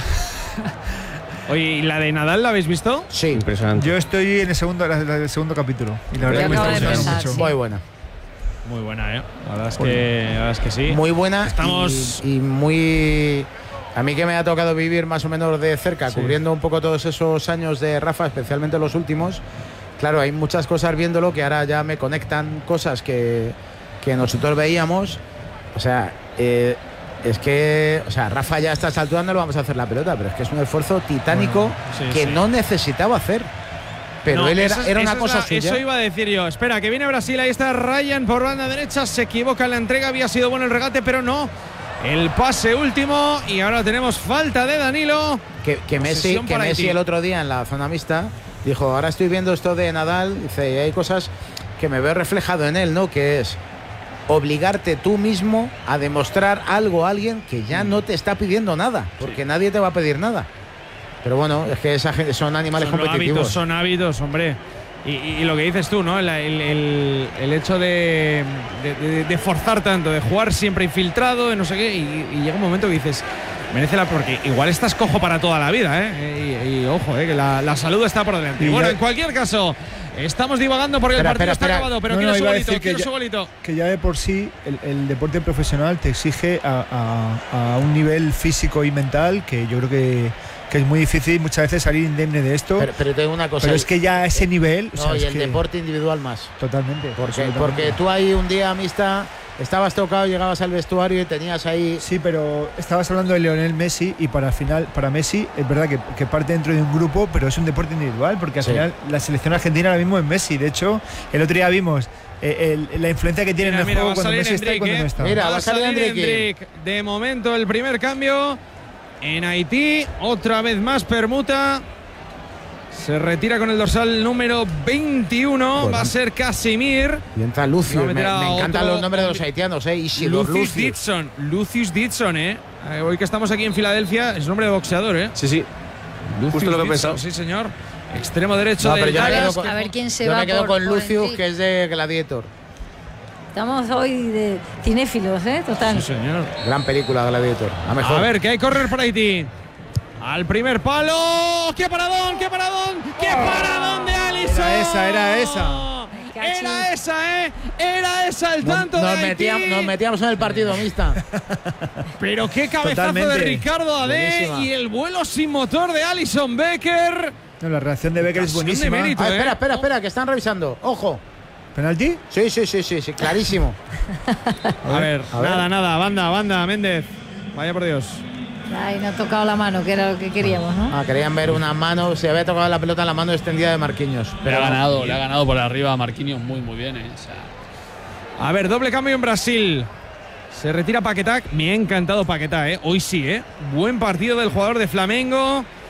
Oye, ¿y la de Nadal la habéis visto? Sí, Impresionante. Yo estoy en el segundo, la- la del segundo capítulo. Y la verdad Yo que me acabo está de gustando empezar, mucho. sí. muy buena. Muy buena, ¿eh? La verdad es que, la verdad es que sí. Muy buena Estamos- y, y muy... A mí que me ha tocado vivir más o menos de cerca, Sí. cubriendo un poco todos esos años de Rafa, especialmente los últimos. Claro, hay muchas cosas viéndolo que ahora ya me conectan cosas que, que nosotros veíamos. O sea, eh, es que, o sea, Rafa ya a estas alturas no le vamos a hacer la pelota, pero es que es un esfuerzo titánico sí, que sí. no necesitaba hacer. Pero No, él era, eso es- era una eso es cosa la- suya. Eso iba a decir yo. Espera, que viene Brasil. Ahí está Ryan por banda derecha. Se equivoca en la entrega. Había sido bueno el regate, pero no. El pase último. Y ahora tenemos falta de Danilo. Que, que Messi, Posesión que para Messi Haití. el otro día en la zona mixta dijo, ahora estoy viendo esto de Nadal, dice, y hay cosas que me veo reflejado en él, ¿no? Que es obligarte tú mismo a demostrar algo a alguien que ya no te está pidiendo nada, porque nadie te va a pedir nada. Pero bueno, es que esa gente son animales Son competitivos. hábitos, son hábitos, hombre. Y, y- y lo que dices tú, ¿no? El, el- el- el hecho de, de- de- de forzar tanto, de jugar siempre infiltrado, de no sé qué, y, y llega un momento que dices, merece la... Porque igual estás cojo para toda la vida, ¿eh? Y, y ojo, ¿eh? Que la, la salud está por delante. Y Y bueno, ya- en cualquier caso, estamos divagando porque Espera, el partido espera, está espera. acabado, pero No, quiero no, su iba a bolito, decir que quiero ya- su bolito. Que ya de por sí el, el deporte profesional te exige a, a- a un nivel físico y mental que yo creo que, que es muy difícil muchas veces salir indemne de esto. Pero, pero tengo una cosa. Pero es que ya a ese nivel. o no, sea, y es el que- deporte individual más. Totalmente. Porque, absolutamente. porque tú ahí un día, amistad, estabas tocado, llegabas al vestuario y tenías ahí. Sí, pero estabas hablando de Lionel Messi y para final, para Messi es verdad que, que parte dentro de un grupo, pero es un deporte individual, porque al Sí. final la selección argentina ahora mismo es Messi. De hecho, el otro día vimos eh, el- la influencia que tiene Mira, en el mira, juego va a cuando salir Messi está y Hendrik, cuando ¿eh? no está. Mira, Va va a a salir salir Hendrik. Hendrik. De momento el primer cambio en Haití. Otra vez más permuta. Se retira con el dorsal número veintiuno. Bueno. Va a ser Casimir. Y entra Lucius. Va a Me, meter a me encantan otro los nombres de los hombre. haitianos, ¿eh? Isidor Lucius Lucius. Dixon. Lucius Dixon, ¿eh? Eh, Hoy que estamos aquí en Filadelfia, es nombre de boxeador, ¿eh? Sí, sí. Justo lo que he Dixon, pensado. Sí, señor. Extremo derecho No, del pero yo me Dallas. quedo con- A ver quién se Yo va me quedo por- con por Lucius, Hendrik. que es de Gladiator. Estamos hoy de cinéfilos, ¿eh? Total. Sí, señor. Gran película, Gladiator. La mejor. A ver, que hay correr para Haití. Al primer palo. ¡Qué paradón! ¡Qué paradón! ¡Qué paradón de Alisson! Era esa, era esa. Era esa, ¿eh? Era esa el Nos, tanto nos de Haití. metíamos, nos metíamos en el partido, mixta. Pero qué cabezazo Totalmente. de Ricardo Adé Buenísima. y el vuelo sin motor de Alisson Becker. No, la reacción de Becker es Ocasión de buenísima. mérito. Ah, ¿eh? espera, espera, espera, que están revisando. Ojo. ¿Penalti? Sí, sí, sí, sí, sí, clarísimo. A ver, a ver. nada, nada, banda, banda, Méndez. Vaya por Dios. Ay, no ha tocado la mano, que era lo que queríamos, ¿no? Ah, querían ver una mano, se había tocado la pelota en la mano extendida de Marquinhos. Le Pero ha ganado, le ha ganado por arriba a Marquinhos muy, muy bien. ¿eh? O sea, A ver, doble cambio en Brasil. Se retira Paquetá. Me ha encantado Paquetá, ¿eh? Hoy sí, ¿eh? Buen partido del jugador de Flamengo.